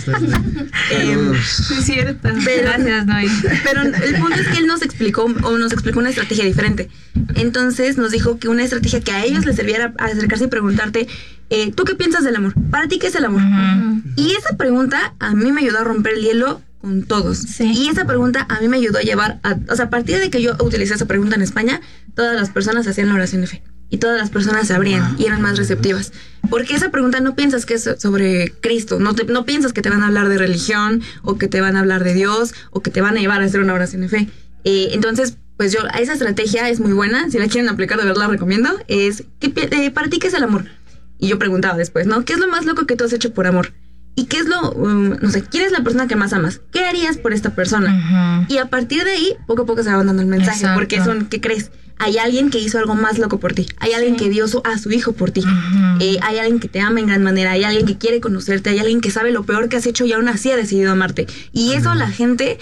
eh, es cierto. Pero, Gracias, Noé. Pero el punto es que él nos explicó, o nos explicó una estrategia diferente. Entonces nos dijo que una estrategia que a ellos les servía a acercarse y preguntarte, eh, ¿tú qué piensas del amor? ¿Para ti qué es el amor? Uh-huh. Y esa pregunta a mí me ayudó a romper el hielo con todos. Sí. Y esa pregunta a mí me ayudó a llevar, a, o sea, a partir de que yo utilicé esa pregunta en España, todas las personas hacían la oración de fe. Y todas las personas se abrían y eran más receptivas. Porque esa pregunta no piensas que es sobre Cristo, no, te, no piensas que te van a hablar de religión, o que te van a hablar de Dios, o que te van a llevar a hacer una oración de fe. Eh, entonces, pues yo, esa estrategia es muy buena, si la quieren aplicar, de verdad la recomiendo. Es, ¿qué, eh, ¿para ti qué es el amor? Y yo preguntaba después, ¿no? ¿Qué es lo más loco que tú has hecho por amor? ¿Y qué es lo, um, no sé, quién es la persona que más amas? ¿Qué harías por esta persona? Uh-huh. Y a partir de ahí, poco a poco se va dando el mensaje. Exacto. Porque son, ¿qué crees? Hay alguien que hizo algo más loco por ti. Hay alguien sí. que dio su, a su hijo por ti. Uh-huh. Eh, hay alguien que te ama en gran manera. Hay alguien que quiere conocerte. Hay alguien que sabe lo peor que has hecho y aún así ha decidido amarte. Y eso a la gente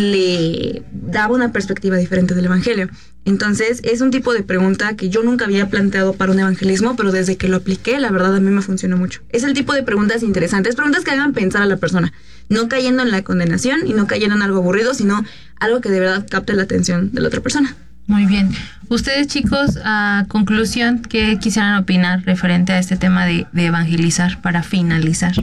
le daba una perspectiva diferente del evangelio. Entonces, es un tipo de pregunta que yo nunca había planteado para un evangelismo, pero desde que lo apliqué, la verdad, a mí me funcionó mucho. Es el tipo de preguntas interesantes, preguntas que hagan pensar a la persona, no cayendo en la condenación y no cayendo en algo aburrido, sino algo que de verdad capte la atención de la otra persona. Muy bien. Ustedes, chicos, a conclusión, ¿qué quisieran opinar referente a este tema de, de evangelizar para finalizar?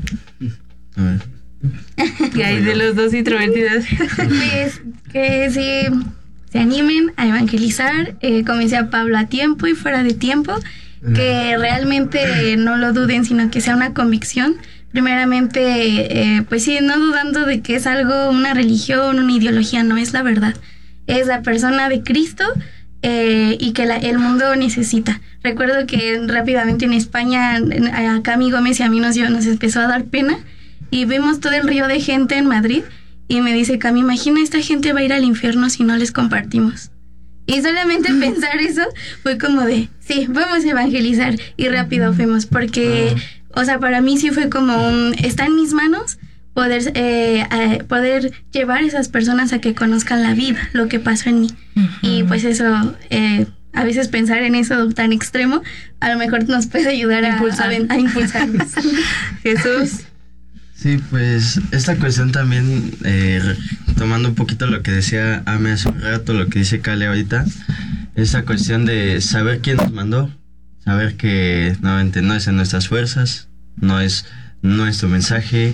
A ver. ¿Qué hay de los dos introvertidos? Pues que sí... se animen a evangelizar, eh, como decía Pablo, a tiempo y fuera de tiempo, que realmente no lo duden, sino que sea una convicción. Primeramente, eh, pues sí, no dudando de que es algo, una religión, una ideología, no es la verdad. Es la persona de Cristo eh, y que la, el mundo necesita. Recuerdo que rápidamente en España, a Cami Gómez y a mí nos, nos empezó a dar pena y vimos todo el río de gente en Madrid. Y me dice, Cami, imagina, esta gente va a ir al infierno si no les compartimos. Y solamente pensar eso fue como de, sí, vamos a evangelizar. Y rápido fuimos, porque, o sea, para mí sí fue como un, está en mis manos poder, eh, eh, poder llevar a esas personas a que conozcan la vida, lo que pasó en mí. Uh-huh. Y pues eso, eh, a veces pensar en eso tan extremo, a lo mejor nos puede ayudar a, Impulsar. a, a impulsarnos. Jesús. Sí, pues esta cuestión también, eh, tomando un poquito lo que decía Ame hace un rato, lo que dice Kale ahorita, esa cuestión de saber quién nos mandó, saber que nuevamente no es en nuestras fuerzas, no es nuestro mensaje,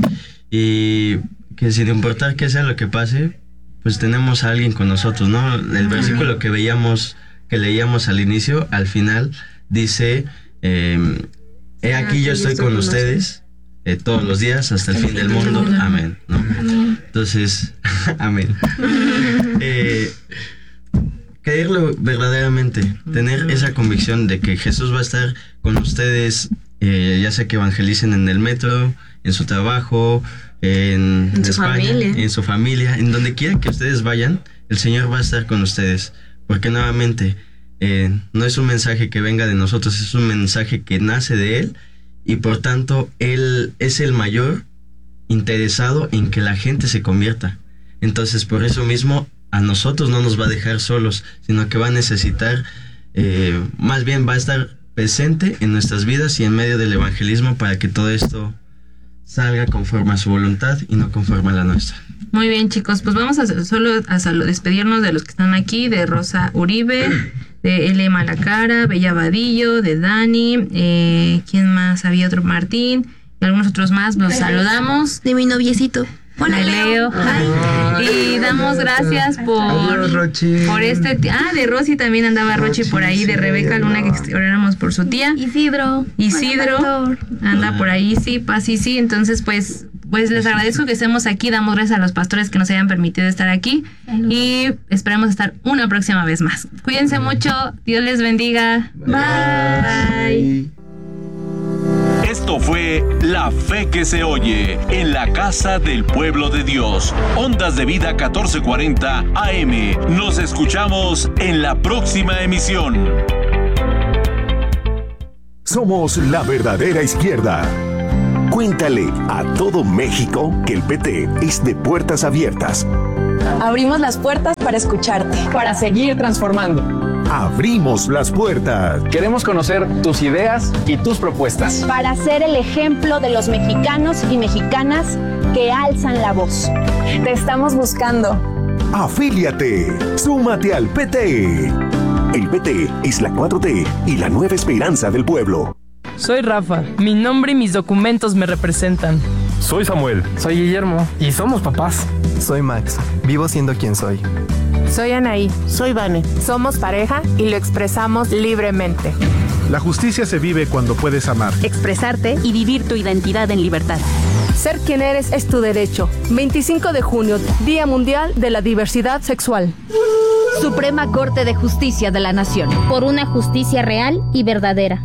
y que sin importar qué sea lo que pase, pues tenemos a alguien con nosotros, ¿no? El versículo que veíamos, que leíamos al inicio, al final dice, eh, he aquí yo estoy con ustedes, Eh, todos los días hasta el fin del mundo, amén, ¿no? Amén. Entonces, amén. eh, creerlo verdaderamente, tener esa convicción de que Jesús va a estar con ustedes, eh, ya sea que evangelicen en el metro, en su trabajo, en, en su España, familia, en su familia, en donde quiera que ustedes vayan, el Señor va a estar con ustedes, porque nuevamente eh, no es un mensaje que venga de nosotros, es un mensaje que nace de Él. Y por tanto, Él es el mayor interesado en que la gente se convierta. Entonces, por eso mismo, a nosotros no nos va a dejar solos, sino que va a necesitar, eh, más bien va a estar presente en nuestras vidas y en medio del evangelismo para que todo esto salga conforme a su voluntad y no conforme a la nuestra. Muy bien, chicos, pues vamos a solo a solo despedirnos de los que están aquí, de Rosa Uribe, de L. Malacara, Bella Vadillo, de Dani, eh, ¿quién más? Había otro, Martín, y algunos otros más. Los saludamos. De mi noviecito. Hola, Leo. Ay. Y damos gracias por, Adiós, por este... T- ah, de Rosy también andaba Rochi, Rochi por ahí, de Rebeca Luna, que oráramos por su tía. Isidro. Isidro anda por ahí, sí, Paz y sí. Entonces, pues, pues les agradezco que estemos aquí, damos gracias a los pastores que nos hayan permitido estar aquí. Salud. Y esperemos estar una próxima vez más. Cuídense mucho, Dios les bendiga. Bye. Bye. Esto fue La Fe que se oye en la casa del pueblo de Dios. Ondas de Vida catorce cuarenta A M. Nos escuchamos en la próxima emisión. Somos la verdadera izquierda. Cuéntale a todo México que el P T es de puertas abiertas. Abrimos las puertas para escucharte, para seguir transformando. Abrimos las puertas. Queremos conocer tus ideas y tus propuestas. Para ser el ejemplo de los mexicanos y mexicanas que alzan la voz. Te estamos buscando. Afíliate. Súmate al P T. El P T es la cuatro T y la nueva esperanza del pueblo. Soy Rafa. Mi nombre y mis documentos me representan. Soy Samuel. Soy Guillermo. Y somos papás. Soy Max. Vivo siendo quien soy. Soy Anaí. Soy Vane. Somos pareja y lo expresamos libremente. La justicia se vive cuando puedes amar, expresarte y vivir tu identidad en libertad. Ser quien eres es tu derecho. veinticinco de junio, Día Mundial de la Diversidad Sexual. Suprema Corte de Justicia de la Nación. Por una justicia real y verdadera.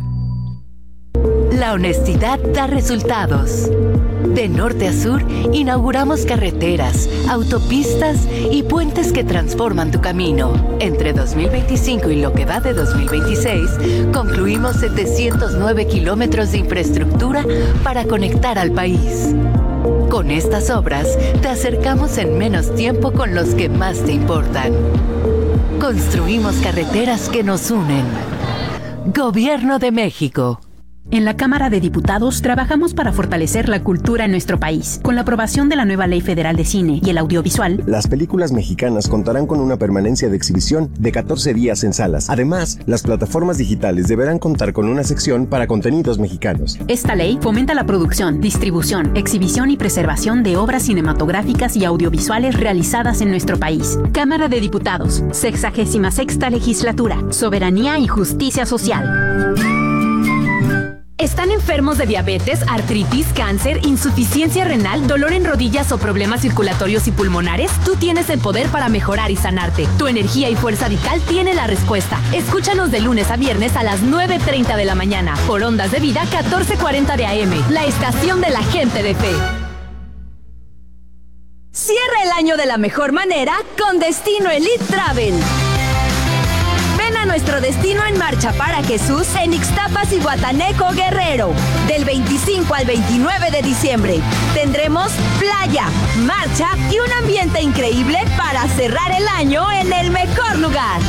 La honestidad da resultados. De norte a sur, inauguramos carreteras, autopistas y puentes que transforman tu camino. Entre dos mil veinticinco y lo que va de dos mil veintiséis, concluimos setecientos nueve kilómetros de infraestructura para conectar al país. Con estas obras, te acercamos en menos tiempo con los que más te importan. Construimos carreteras que nos unen. Gobierno de México. En la Cámara de Diputados trabajamos para fortalecer la cultura en nuestro país. Con la aprobación de la nueva Ley Federal de Cine y el Audiovisual, las películas mexicanas contarán con una permanencia de exhibición de catorce días en salas. Además, las plataformas digitales deberán contar con una sección para contenidos mexicanos. Esta ley fomenta la producción, distribución, exhibición y preservación de obras cinematográficas y audiovisuales realizadas en nuestro país. Cámara de Diputados, sexagésima sexta legislatura, soberanía y justicia social. ¿Están enfermos de diabetes, artritis, cáncer, insuficiencia renal, dolor en rodillas o problemas circulatorios y pulmonares? Tú tienes el poder para mejorar y sanarte. Tu energía y fuerza vital tiene la respuesta. Escúchanos de lunes a viernes a las nueve treinta de la mañana por Ondas de Vida catorce cuarenta de A M, la estación de la gente de fe. Cierra el año de la mejor manera con Destino Elite Travel. Ven a nuestro destino en marcha para Jesús en Ixtapas y Guataneco, Guerrero. Del veinticinco al veintinueve de diciembre. Tendremos playa, marcha y un ambiente increíble para cerrar el año en el mejor lugar.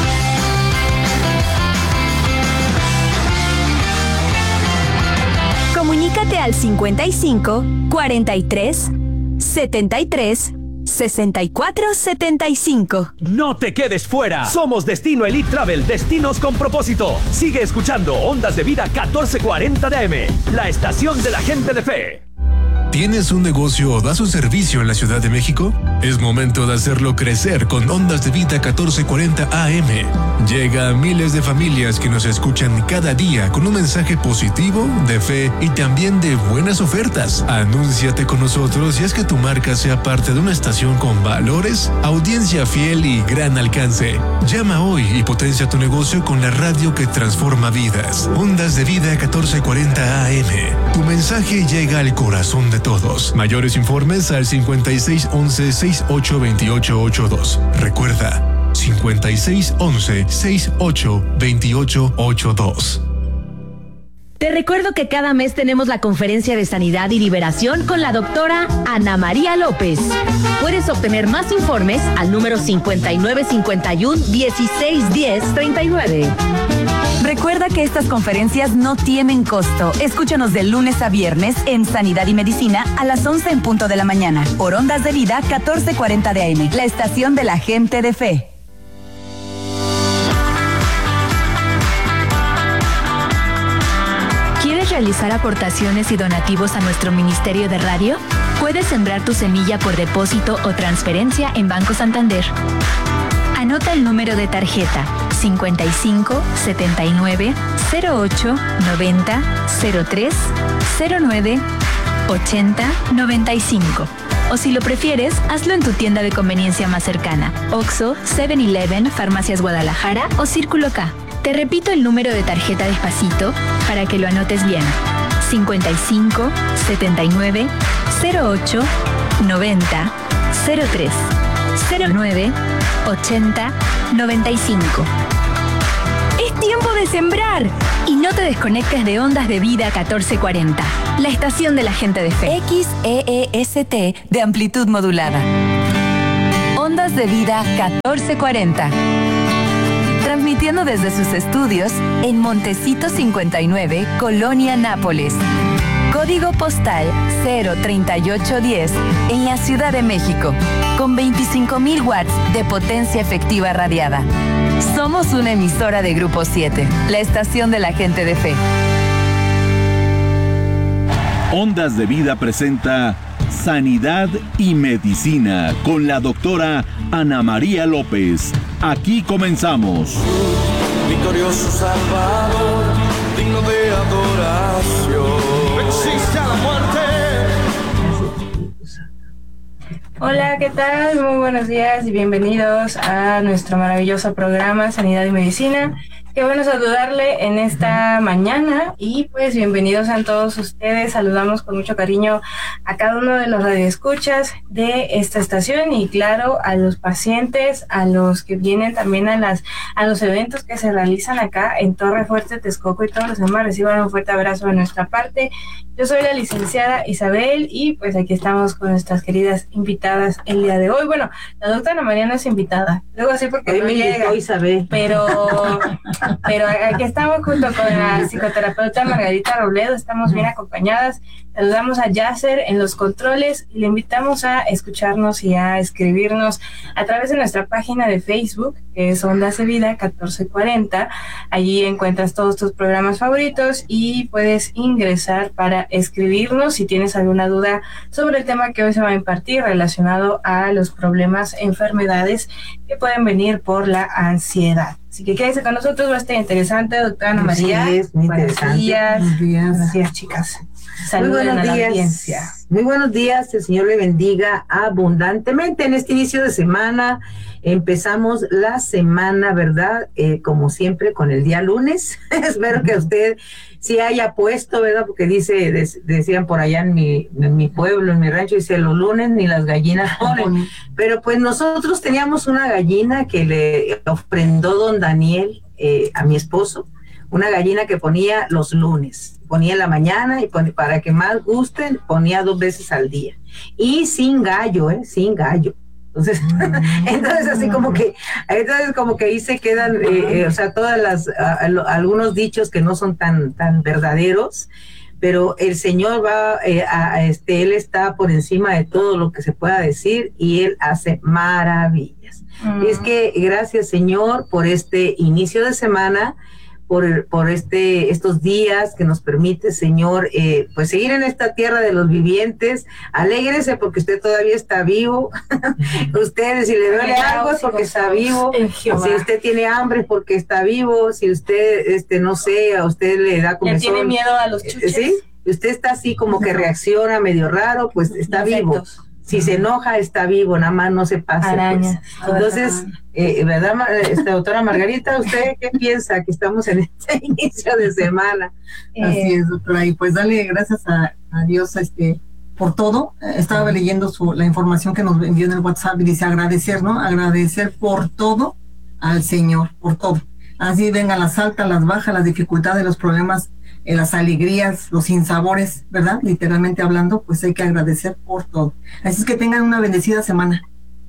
Comunícate al cincuenta y cinco, cuarenta y tres, setenta y tres, sesenta y cuatro setenta y cinco. No te quedes fuera. Somos Destino Elite Travel, destinos con propósito. Sigue escuchando Ondas de Vida catorce cuarenta de A M, la estación de la gente de fe. ¿Tienes un negocio o das un servicio en la Ciudad de México? Es momento de hacerlo crecer con Ondas de Vida catorce cuarenta A M. Llega a miles de familias que nos escuchan cada día con un mensaje positivo, de fe y también de buenas ofertas. Anúnciate con nosotros y haz que tu marca sea parte de una estación con valores, audiencia fiel y gran alcance. Llama hoy y potencia tu negocio con la radio que transforma vidas. Ondas de Vida catorce cuarenta A M. Tu mensaje llega al corazón de todos. Mayores informes al cincuenta y seis once, sesenta y ocho veintiocho ochenta y dos. Recuerda, cincuenta y seis once, sesenta y ocho veintiocho ochenta y dos. Te recuerdo que cada mes tenemos la conferencia de sanidad y liberación con la doctora Ana María López. Puedes obtener más informes al número cincuenta y nueve cincuenta y uno, dieciséis diez, treinta y nueve. Recuerda que estas conferencias no tienen costo. Escúchanos de lunes a viernes en Sanidad y Medicina a las once en punto de la mañana por Ondas de Vida catorce cuarenta de A M, la estación de la gente de fe. ¿Quieres realizar aportaciones y donativos a nuestro Ministerio de Radio? Puedes sembrar tu semilla por depósito o transferencia en Banco Santander. Anota el número de tarjeta cincuenta y cinco, setenta y nueve, cero ocho, noventa, cero tres, cero nueve ochenta noventa y cinco. O si lo prefieres, hazlo en tu tienda de conveniencia más cercana. Oxxo, seven eleven, Farmacias Guadalajara o Círculo K. Te repito el número de tarjeta despacito para que lo anotes bien. cincuenta y cinco, setenta y nueve, cero ocho, noventa, cero tres, cero nueve, ochenta, noventa y cinco. ¡Es tiempo de sembrar! Y no te desconectes de Ondas de Vida catorce cuarenta, la estación de la gente de fe. X E E S T de amplitud modulada. Ondas de Vida catorce cuarenta. Transmitiendo desde sus estudios en Montecito cincuenta y nueve, Colonia Nápoles. Código postal cero treinta y ocho diez en la Ciudad de México, con veinticinco mil watts de potencia efectiva radiada. Somos una emisora de Grupo siete, la estación de la gente de fe. Ondas de Vida presenta Sanidad y Medicina con la doctora Ana María López. Aquí comenzamos. Victorioso Salvador, digno de adoración. Existe la muerte. Hola, ¿qué tal? Muy buenos días y bienvenidos a nuestro maravilloso programa Sanidad y Medicina. Qué bueno saludarle en esta mañana y pues bienvenidos a todos ustedes. Saludamos con mucho cariño a cada uno de los radioescuchas de esta estación y claro a los pacientes, a los que vienen también a las a los eventos que se realizan acá en Torre Fuerte, Texcoco y todos los demás. Reciban un fuerte abrazo de nuestra parte. Yo soy la licenciada Isabel y pues aquí estamos con nuestras queridas invitadas el día de hoy. Bueno, la doctora Ana María no es invitada, luego sí porque hoy no me llega, Isabel. pero pero aquí estamos junto con la psicoterapeuta Margarita Robledo, estamos bien acompañadas. Saludamos a Yasser en los controles y le invitamos a escucharnos y a escribirnos a través de nuestra página de Facebook, que es Ondas de Vida catorce cuarenta. Allí encuentras todos tus programas favoritos y puedes ingresar para escribirnos si tienes alguna duda sobre el tema que hoy se va a impartir relacionado a los problemas, enfermedades que pueden venir por la ansiedad. Así que quédense con nosotros, va a estar interesante, doctora Ana María. Sí, es muy buenos interesante. Días. Buenos días. Buenos días, chicas. Muy buenos Saluden a la días. audiencia. Muy buenos días, el Señor le bendiga abundantemente en este inicio de semana. Empezamos la semana, ¿verdad? Eh, como siempre, con el día lunes. Espero que usted sí haya puesto, ¿verdad? Porque dice, des, decían por allá en mi, en mi pueblo, en mi rancho, dice, los lunes ni las gallinas ponen. Pero pues nosotros teníamos una gallina que le ofrendó don Daniel eh, a mi esposo, una gallina que ponía los lunes. Ponía en la mañana y pone, para que más gusten, ponía dos veces al día. Y sin gallo, ¿eh? Sin gallo. Entonces, mm. entonces así como que, entonces como que ahí se quedan, eh, eh, o sea, todas las, a, a, algunos dichos que no son tan, tan verdaderos, pero el Señor va, eh, a, a este, Él está por encima de todo lo que se pueda decir y Él hace maravillas. Mm. Y es que gracias, Señor, por este inicio de semana, por, por este, estos días que nos permite, Señor, eh, pues seguir en esta tierra de los vivientes. Alégrese porque usted todavía está vivo. Usted, si le duele algo es porque está vivo. Si usted tiene hambre es porque está vivo. Si usted, este, no sé, a usted le da comezón. ¿Le tiene miedo a los chuches? ¿Sí? Usted está así como que reacciona medio raro, pues está vivo. Si se enoja, está vivo, nada más no se pasa. Araña. Pues. Entonces, eh, ¿verdad, esta doctora Margarita? ¿Usted qué piensa que estamos en este inicio de semana? Eh, Así es, doctora, y pues dale gracias a, a Dios este, por todo. Eh, estaba leyendo su, la información que nos envió en el WhatsApp y dice agradecer, ¿no? Agradecer por todo al Señor, por todo. Así vengan las altas, las bajas, las dificultades, los problemas, eh, las alegrías, los sinsabores, ¿verdad? Literalmente hablando, pues hay que agradecer por todo. Así es que tengan una bendecida semana.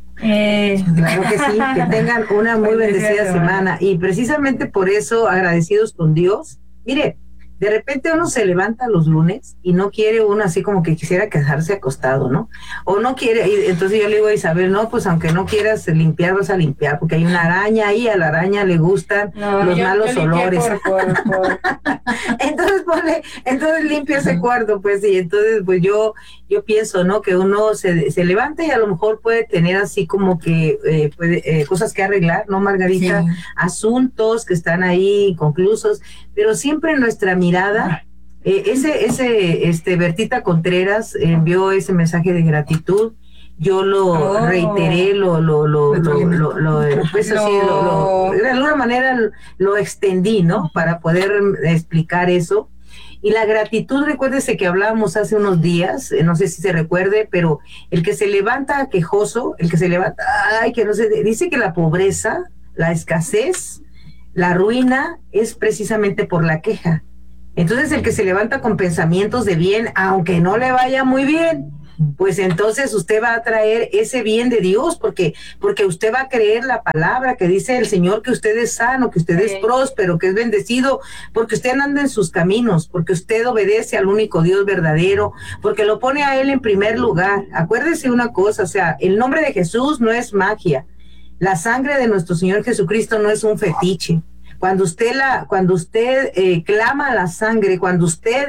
Eh, claro que sí, que tengan una muy bendecida semana. Y precisamente por eso, agradecidos con Dios. Mire, de repente uno se levanta los lunes y no quiere uno así como que quisiera quedarse acostado, ¿no? O no quiere, y entonces yo le digo a Isabel, no, pues aunque no quieras limpiar, vas a limpiar, porque hay una araña ahí, a la araña le gustan no, los yo, malos yo olores. Por, por, por. entonces pone, entonces limpia ese cuarto, pues, y entonces pues yo, yo pienso, ¿no? Que uno se, se levanta y a lo mejor puede tener así como que eh, puede, eh, cosas que arreglar, ¿no, Margarita? Sí. Asuntos que están ahí inconclusos, pero siempre nuestra mirada Eh, ese, ese, este, Bertita Contreras envió ese mensaje de gratitud. Yo lo oh. reiteré, lo, lo, lo, lo, lo, lo, pues así, lo, lo, de alguna manera lo extendí, ¿no? Para poder explicar eso. Y la gratitud, recuérdese que hablábamos hace unos días, eh, no sé si se recuerde, pero el que se levanta quejoso, el que se levanta, ay, que no sé, dice que la pobreza, la escasez, la ruina es precisamente por la queja. Entonces el que se levanta con pensamientos de bien, aunque no le vaya muy bien, pues entonces usted va a traer ese bien de Dios, porque, porque usted va a creer la palabra que dice el Señor, que usted es sano, que usted sí. es próspero, que es bendecido, porque usted anda en sus caminos, porque usted obedece al único Dios verdadero, porque lo pone a Él en primer lugar. Acuérdese una cosa, o sea, el nombre de Jesús no es magia, la sangre de nuestro Señor Jesucristo no es un fetiche. Cuando usted la, cuando usted eh, clama la sangre, cuando usted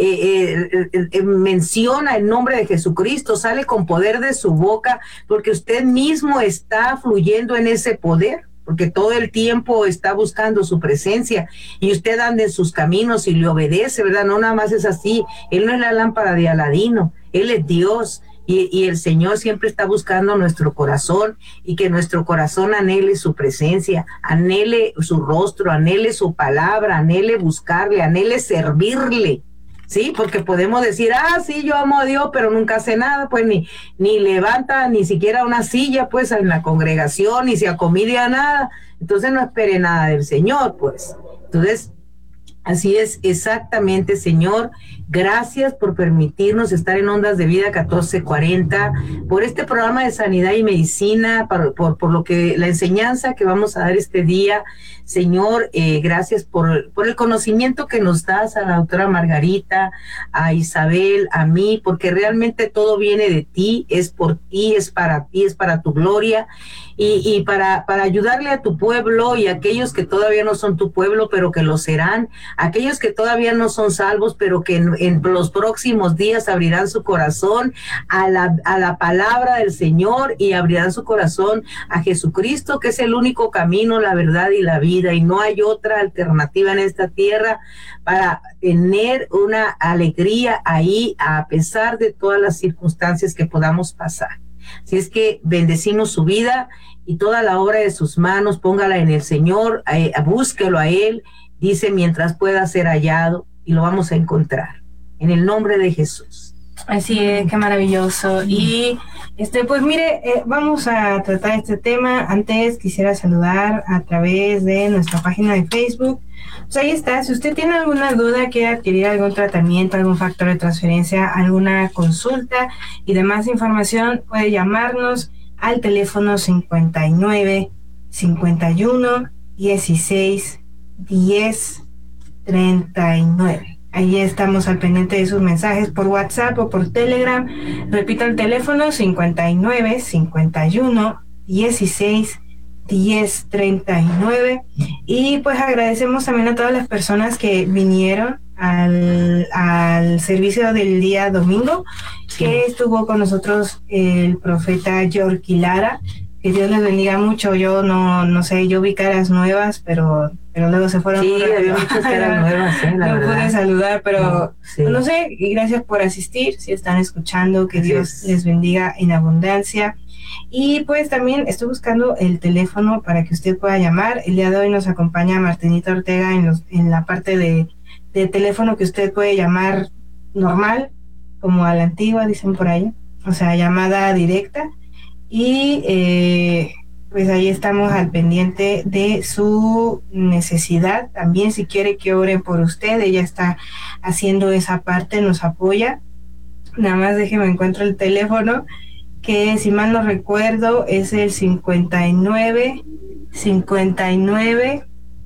eh, eh, eh, menciona el nombre de Jesucristo, sale con poder de su boca, porque usted mismo está fluyendo en ese poder, porque todo el tiempo está buscando su presencia, y usted anda en sus caminos y le obedece, ¿verdad? No nada más es así. Él no es la lámpara de Aladino, Él es Dios. Y, y el Señor siempre está buscando nuestro corazón, y que nuestro corazón anhele su presencia, anhele su rostro, anhele su palabra, anhele buscarle, anhele servirle, ¿sí? Porque podemos decir, ah, sí, yo amo a Dios, pero nunca hace nada, pues ni, ni levanta ni siquiera una silla, pues, en la congregación, ni se acomidia nada. Entonces no espere nada del Señor, pues. Entonces, así es, exactamente, Señor. Gracias por permitirnos estar en Ondas de Vida catorce cuarenta, por este programa de sanidad y medicina, por, por, por lo que la enseñanza que vamos a dar este día. Señor, eh, gracias por, por el conocimiento que nos das a la doctora Margarita, a Isabel, a mí, porque realmente todo viene de ti, es por ti, es para ti, es para tu gloria, y, y para, para ayudarle a tu pueblo y a aquellos que todavía no son tu pueblo, pero que lo serán, aquellos que todavía no son salvos, pero que en, en los próximos días abrirán su corazón a la, a la palabra del Señor, y abrirán su corazón a Jesucristo, que es el único camino, la verdad y la vida, y no hay otra alternativa en esta tierra para tener una alegría ahí, a pesar de todas las circunstancias que podamos pasar. Así es que bendecimos su vida, y toda la obra de sus manos póngala en el Señor, eh, búsquelo a Él, dice, mientras pueda ser hallado, y lo vamos a encontrar en el nombre de Jesús. Así es, qué maravilloso. Y este, pues mire, eh, vamos a tratar este tema. Antes quisiera saludar a través de nuestra página de Facebook. Pues ahí está, si usted tiene alguna duda, quiere adquirir algún tratamiento, algún factor de transferencia, alguna consulta y demás información, puede llamarnos al teléfono cincuenta y nueve, cincuenta y uno, dieciséis, diez, treinta y nueve. Ahí estamos al pendiente de sus mensajes por WhatsApp o por Telegram. Repito el teléfono cincuenta y nueve, cincuenta y uno, dieciséis, diez, treinta y nueve. Y pues agradecemos también a todas las personas que vinieron al, al servicio del día domingo, sí. que estuvo con nosotros el profeta Yorky Lara. Que Dios les bendiga mucho. Yo no no sé, yo vi caras nuevas, pero pero luego se fueron. Sí, había muchas caras nuevas, ¿eh? La no verdad. pude saludar, pero no, sí. no sé, y gracias por asistir, si están escuchando, que Así Dios es. les bendiga en abundancia. Y pues también estoy buscando el teléfono para que usted pueda llamar. El día de hoy nos acompaña Martinita Ortega en, los, en la parte de, de teléfono que usted puede llamar normal, como a la antigua, dicen por ahí, o sea, llamada directa. Y eh, pues ahí estamos al pendiente de su necesidad. También si quiere que ore por usted, ella está haciendo esa parte, nos apoya. Nada más déjeme encuentro el teléfono, que si mal no recuerdo es el cincuenta y nueve, cincuenta y nueve,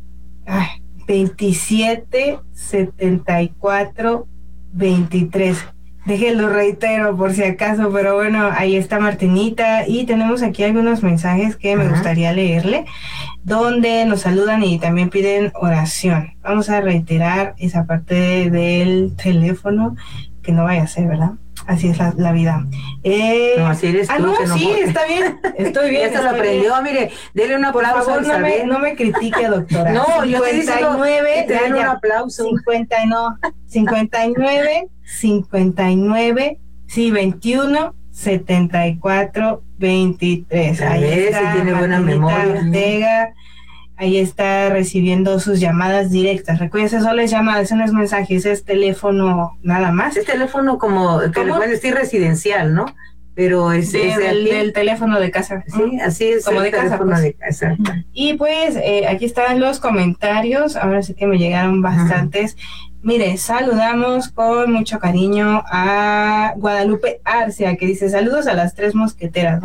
ay, veintisiete, setenta y cuatro, veintitrés. Déjenlo reitero por si acaso, pero bueno, ahí está Martinita, y tenemos aquí algunos mensajes que me Ajá. gustaría leerle, donde nos saludan y también piden oración. Vamos a reiterar esa parte del teléfono, que no vaya a ser, ¿verdad? así es la, la vida. Eh, no, así eres tú. Ah, no, que no sí, puedo. está bien, estoy bien. Ya se lo aprendió, bien. Mire, dele un aplauso. Por favor, a no me, no me critique, doctora. No, yo te cincuenta y nueve, te doy un aplauso. cincuenta, no, cincuenta y nueve, cincuenta y nueve, sí, veintiuno, setenta y cuatro, veintitrés. A Ahí ver, está, si tiene buena Martinita memoria. Ortega. Ahí está recibiendo sus llamadas directas. Recuerden, solo es llamadas, eso no es mensajes, es teléfono nada más. Es teléfono como, que le pueden decir residencial, ¿no? Pero es, de, es de del, aquí. del teléfono de casa. Sí, así es. Como el de casa, teléfono pues. de casa. Y pues eh, aquí están los comentarios. Ahora sí que me llegaron bastantes. Mire, saludamos con mucho cariño a Guadalupe Arcia, que dice saludos a las tres mosqueteras.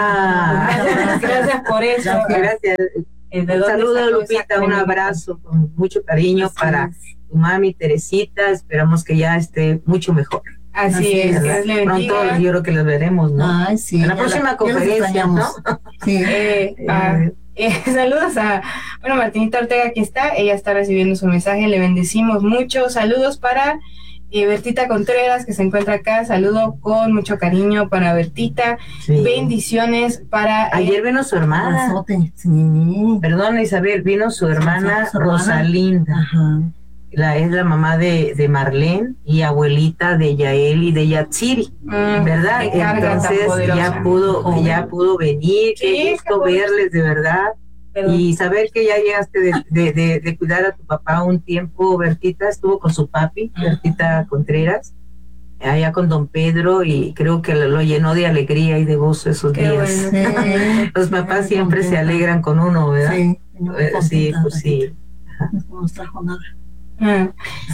Ah, gracias, gracias por eso. Gracias. Un saludo, Lupita, un abrazo con mucho cariño Así para es. tu mami Teresita. Esperamos que ya esté mucho mejor. Así, Así es, Dios le bendiga. Pronto yo creo que los veremos, ¿no? Ay, sí. En la próxima la, conferencia, ¿no? Sí. Eh, ah, eh, saludos a, bueno, Martinita Ortega aquí está, ella está recibiendo su mensaje, le bendecimos mucho. Saludos para eh, Bertita Contreras, que se encuentra acá, saludo con mucho cariño para Bertita. Sí. Bendiciones para... Ayer vino su hermana. Sí. Perdón, Isabel, vino su hermana sí, Rosalinda. Ajá. La, es la mamá de, de Marlene y abuelita de Yael y de Yatsiri, mm, ¿verdad? Entonces ya pudo, oh. ya pudo venir, qué sí, gusto verles de verdad. Pero, y saber que ya llegaste de, de, de, de cuidar a tu papá un tiempo. Bertita estuvo con su papi, uh-huh. Bertita Contreras, allá con don Pedro, y creo que lo, lo llenó de alegría y de gozo esos qué días. Bueno, sí. Los papás sí, siempre contenta. Se alegran con uno, ¿verdad? Sí, eh, sí pues sí. No nos trajo nada. Ah,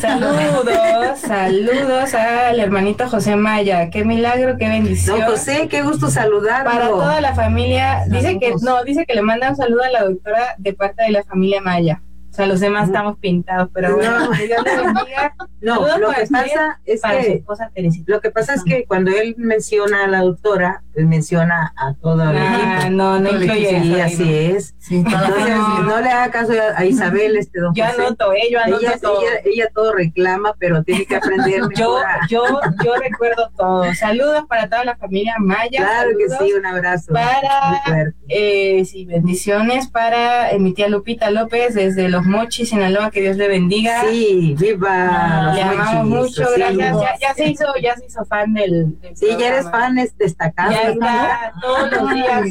saludos, saludos al hermanito José Maya, qué milagro, qué bendición. Don José, qué gusto saludarlo. Para toda la familia, saludos. Dice que no, dice que le manda un saludo a la doctora de parte de la familia Maya. O sea, los demás no. estamos pintados, pero bueno, no. Que Dios le bendiga. No, lo que pasa es para que su esposa Teresita. Lo que pasa es que cuando él menciona a la doctora, él menciona a todo el ah, equipo. No, no incluye sí, así no. es. Sí, entonces, no. no le haga caso a Isabel, este don Yo José. anoto, eh, yo anoto ella, todo. Ella, ella todo reclama, pero tiene que aprender yo, yo, yo recuerdo todo. Saludos para toda la familia Maya. Claro saludos que sí, un abrazo. Para, eh, sí, bendiciones para eh, mi tía Lupita López desde Los Mochis, Sinaloa. Que Dios le bendiga. Sí, viva. Le amamos mucho, sí, gracias. Ya, ya se hizo, ya se hizo fan del, del sí, programa. Ya eres fan, es destacado. Ya está todos los días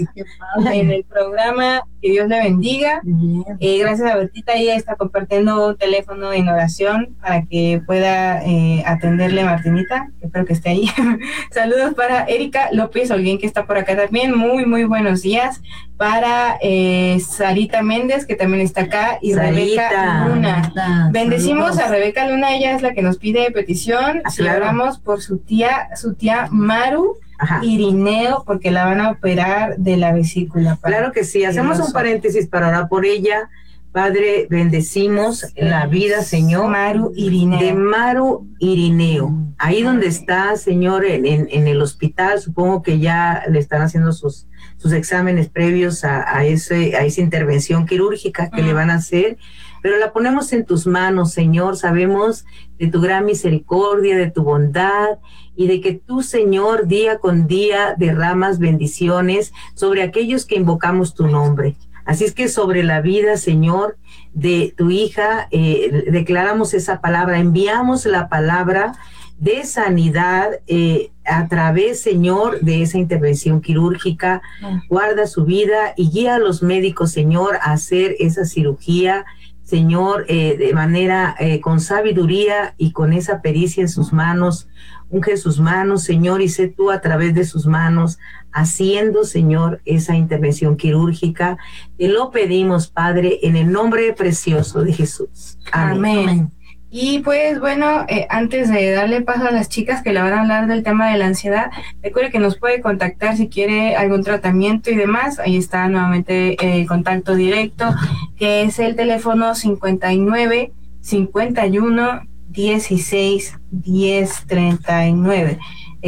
en el programa. Que Dios le bendiga. Eh, gracias a Bertita, ella está compartiendo un teléfono en oración para que pueda eh, atenderle a Martinita. Espero que esté ahí. Saludos para Erika López Holguín, que está por acá también. Muy, muy buenos días. Para eh, Sarita Méndez, que también está acá, y Sarita. Rebeca Luna. Bendecimos Saludos. A Rebeca Luna, ella es la que nos pide petición. Ah, claro. Oramos por su tía, su tía Maru. Ajá. Irineo, porque la van a operar de la vesícula. Claro que sí, hacemos un paréntesis para orar por ella. Padre, bendecimos la vida, Señor, Maru Irineo. De Maru Irineo. Ahí donde está, Señor, en, en, en el hospital, supongo que ya le están haciendo sus, sus exámenes previos a, a, ese, a esa intervención quirúrgica que uh-huh. le van a hacer. Pero la ponemos en tus manos, Señor. Sabemos de tu gran misericordia, de tu bondad y de que tú, Señor, día con día derramas bendiciones sobre aquellos que invocamos tu nombre. Así es que sobre la vida, Señor, de tu hija, eh, declaramos esa palabra, enviamos la palabra de sanidad eh, a través, Señor, de esa intervención quirúrgica. Guarda su vida y guía a los médicos, Señor, a hacer esa cirugía, Señor, eh, de manera eh, con sabiduría y con esa pericia en sus manos. Unge sus manos, Señor, y sé tú a través de sus manos haciendo, Señor, esa intervención quirúrgica. Te lo pedimos, Padre, en el nombre precioso de Jesús. Amén. Amén. Y pues bueno, eh, antes de darle paso a las chicas que le van a hablar del tema de la ansiedad, recuerde que nos puede contactar si quiere algún tratamiento y demás. Ahí está nuevamente el contacto directo, que es el teléfono cincuenta y nueve, cincuenta y uno, dieciséis, diez, treinta y nueve.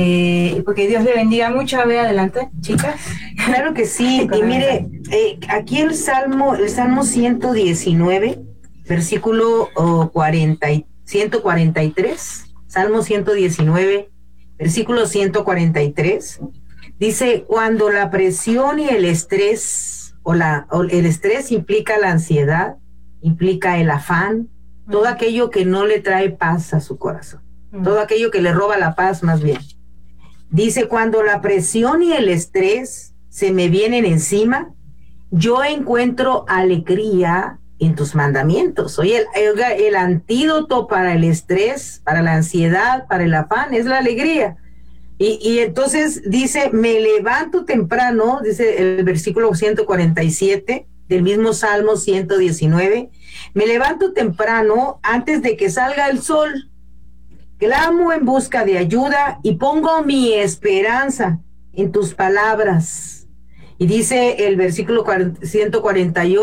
Eh, porque Dios le bendiga mucho. A ver, adelante, chicas. Claro que sí. Y mire, eh, aquí el Salmo, el Salmo ciento diecinueve, versículo oh, cuarenta y, ciento cuarenta y tres, Salmo ciento diecinueve, versículo ciento cuarenta y tres, dice, cuando la presión y el estrés, o, la, o el estrés implica la ansiedad, implica el afán, todo aquello que no le trae paz a su corazón, todo aquello que le roba la paz más bien. Dice, cuando la presión y el estrés se me vienen encima, yo encuentro alegría en tus mandamientos. Oye, el, el, el antídoto para el estrés, para la ansiedad, para el afán, es la alegría. Y, y entonces dice, me levanto temprano, dice el versículo ciento cuarenta y siete del mismo Salmo ciento diecinueve, me levanto temprano antes de que salga el sol, clamo en busca de ayuda y pongo mi esperanza en tus palabras. Y dice el versículo ciento cuarenta y ocho,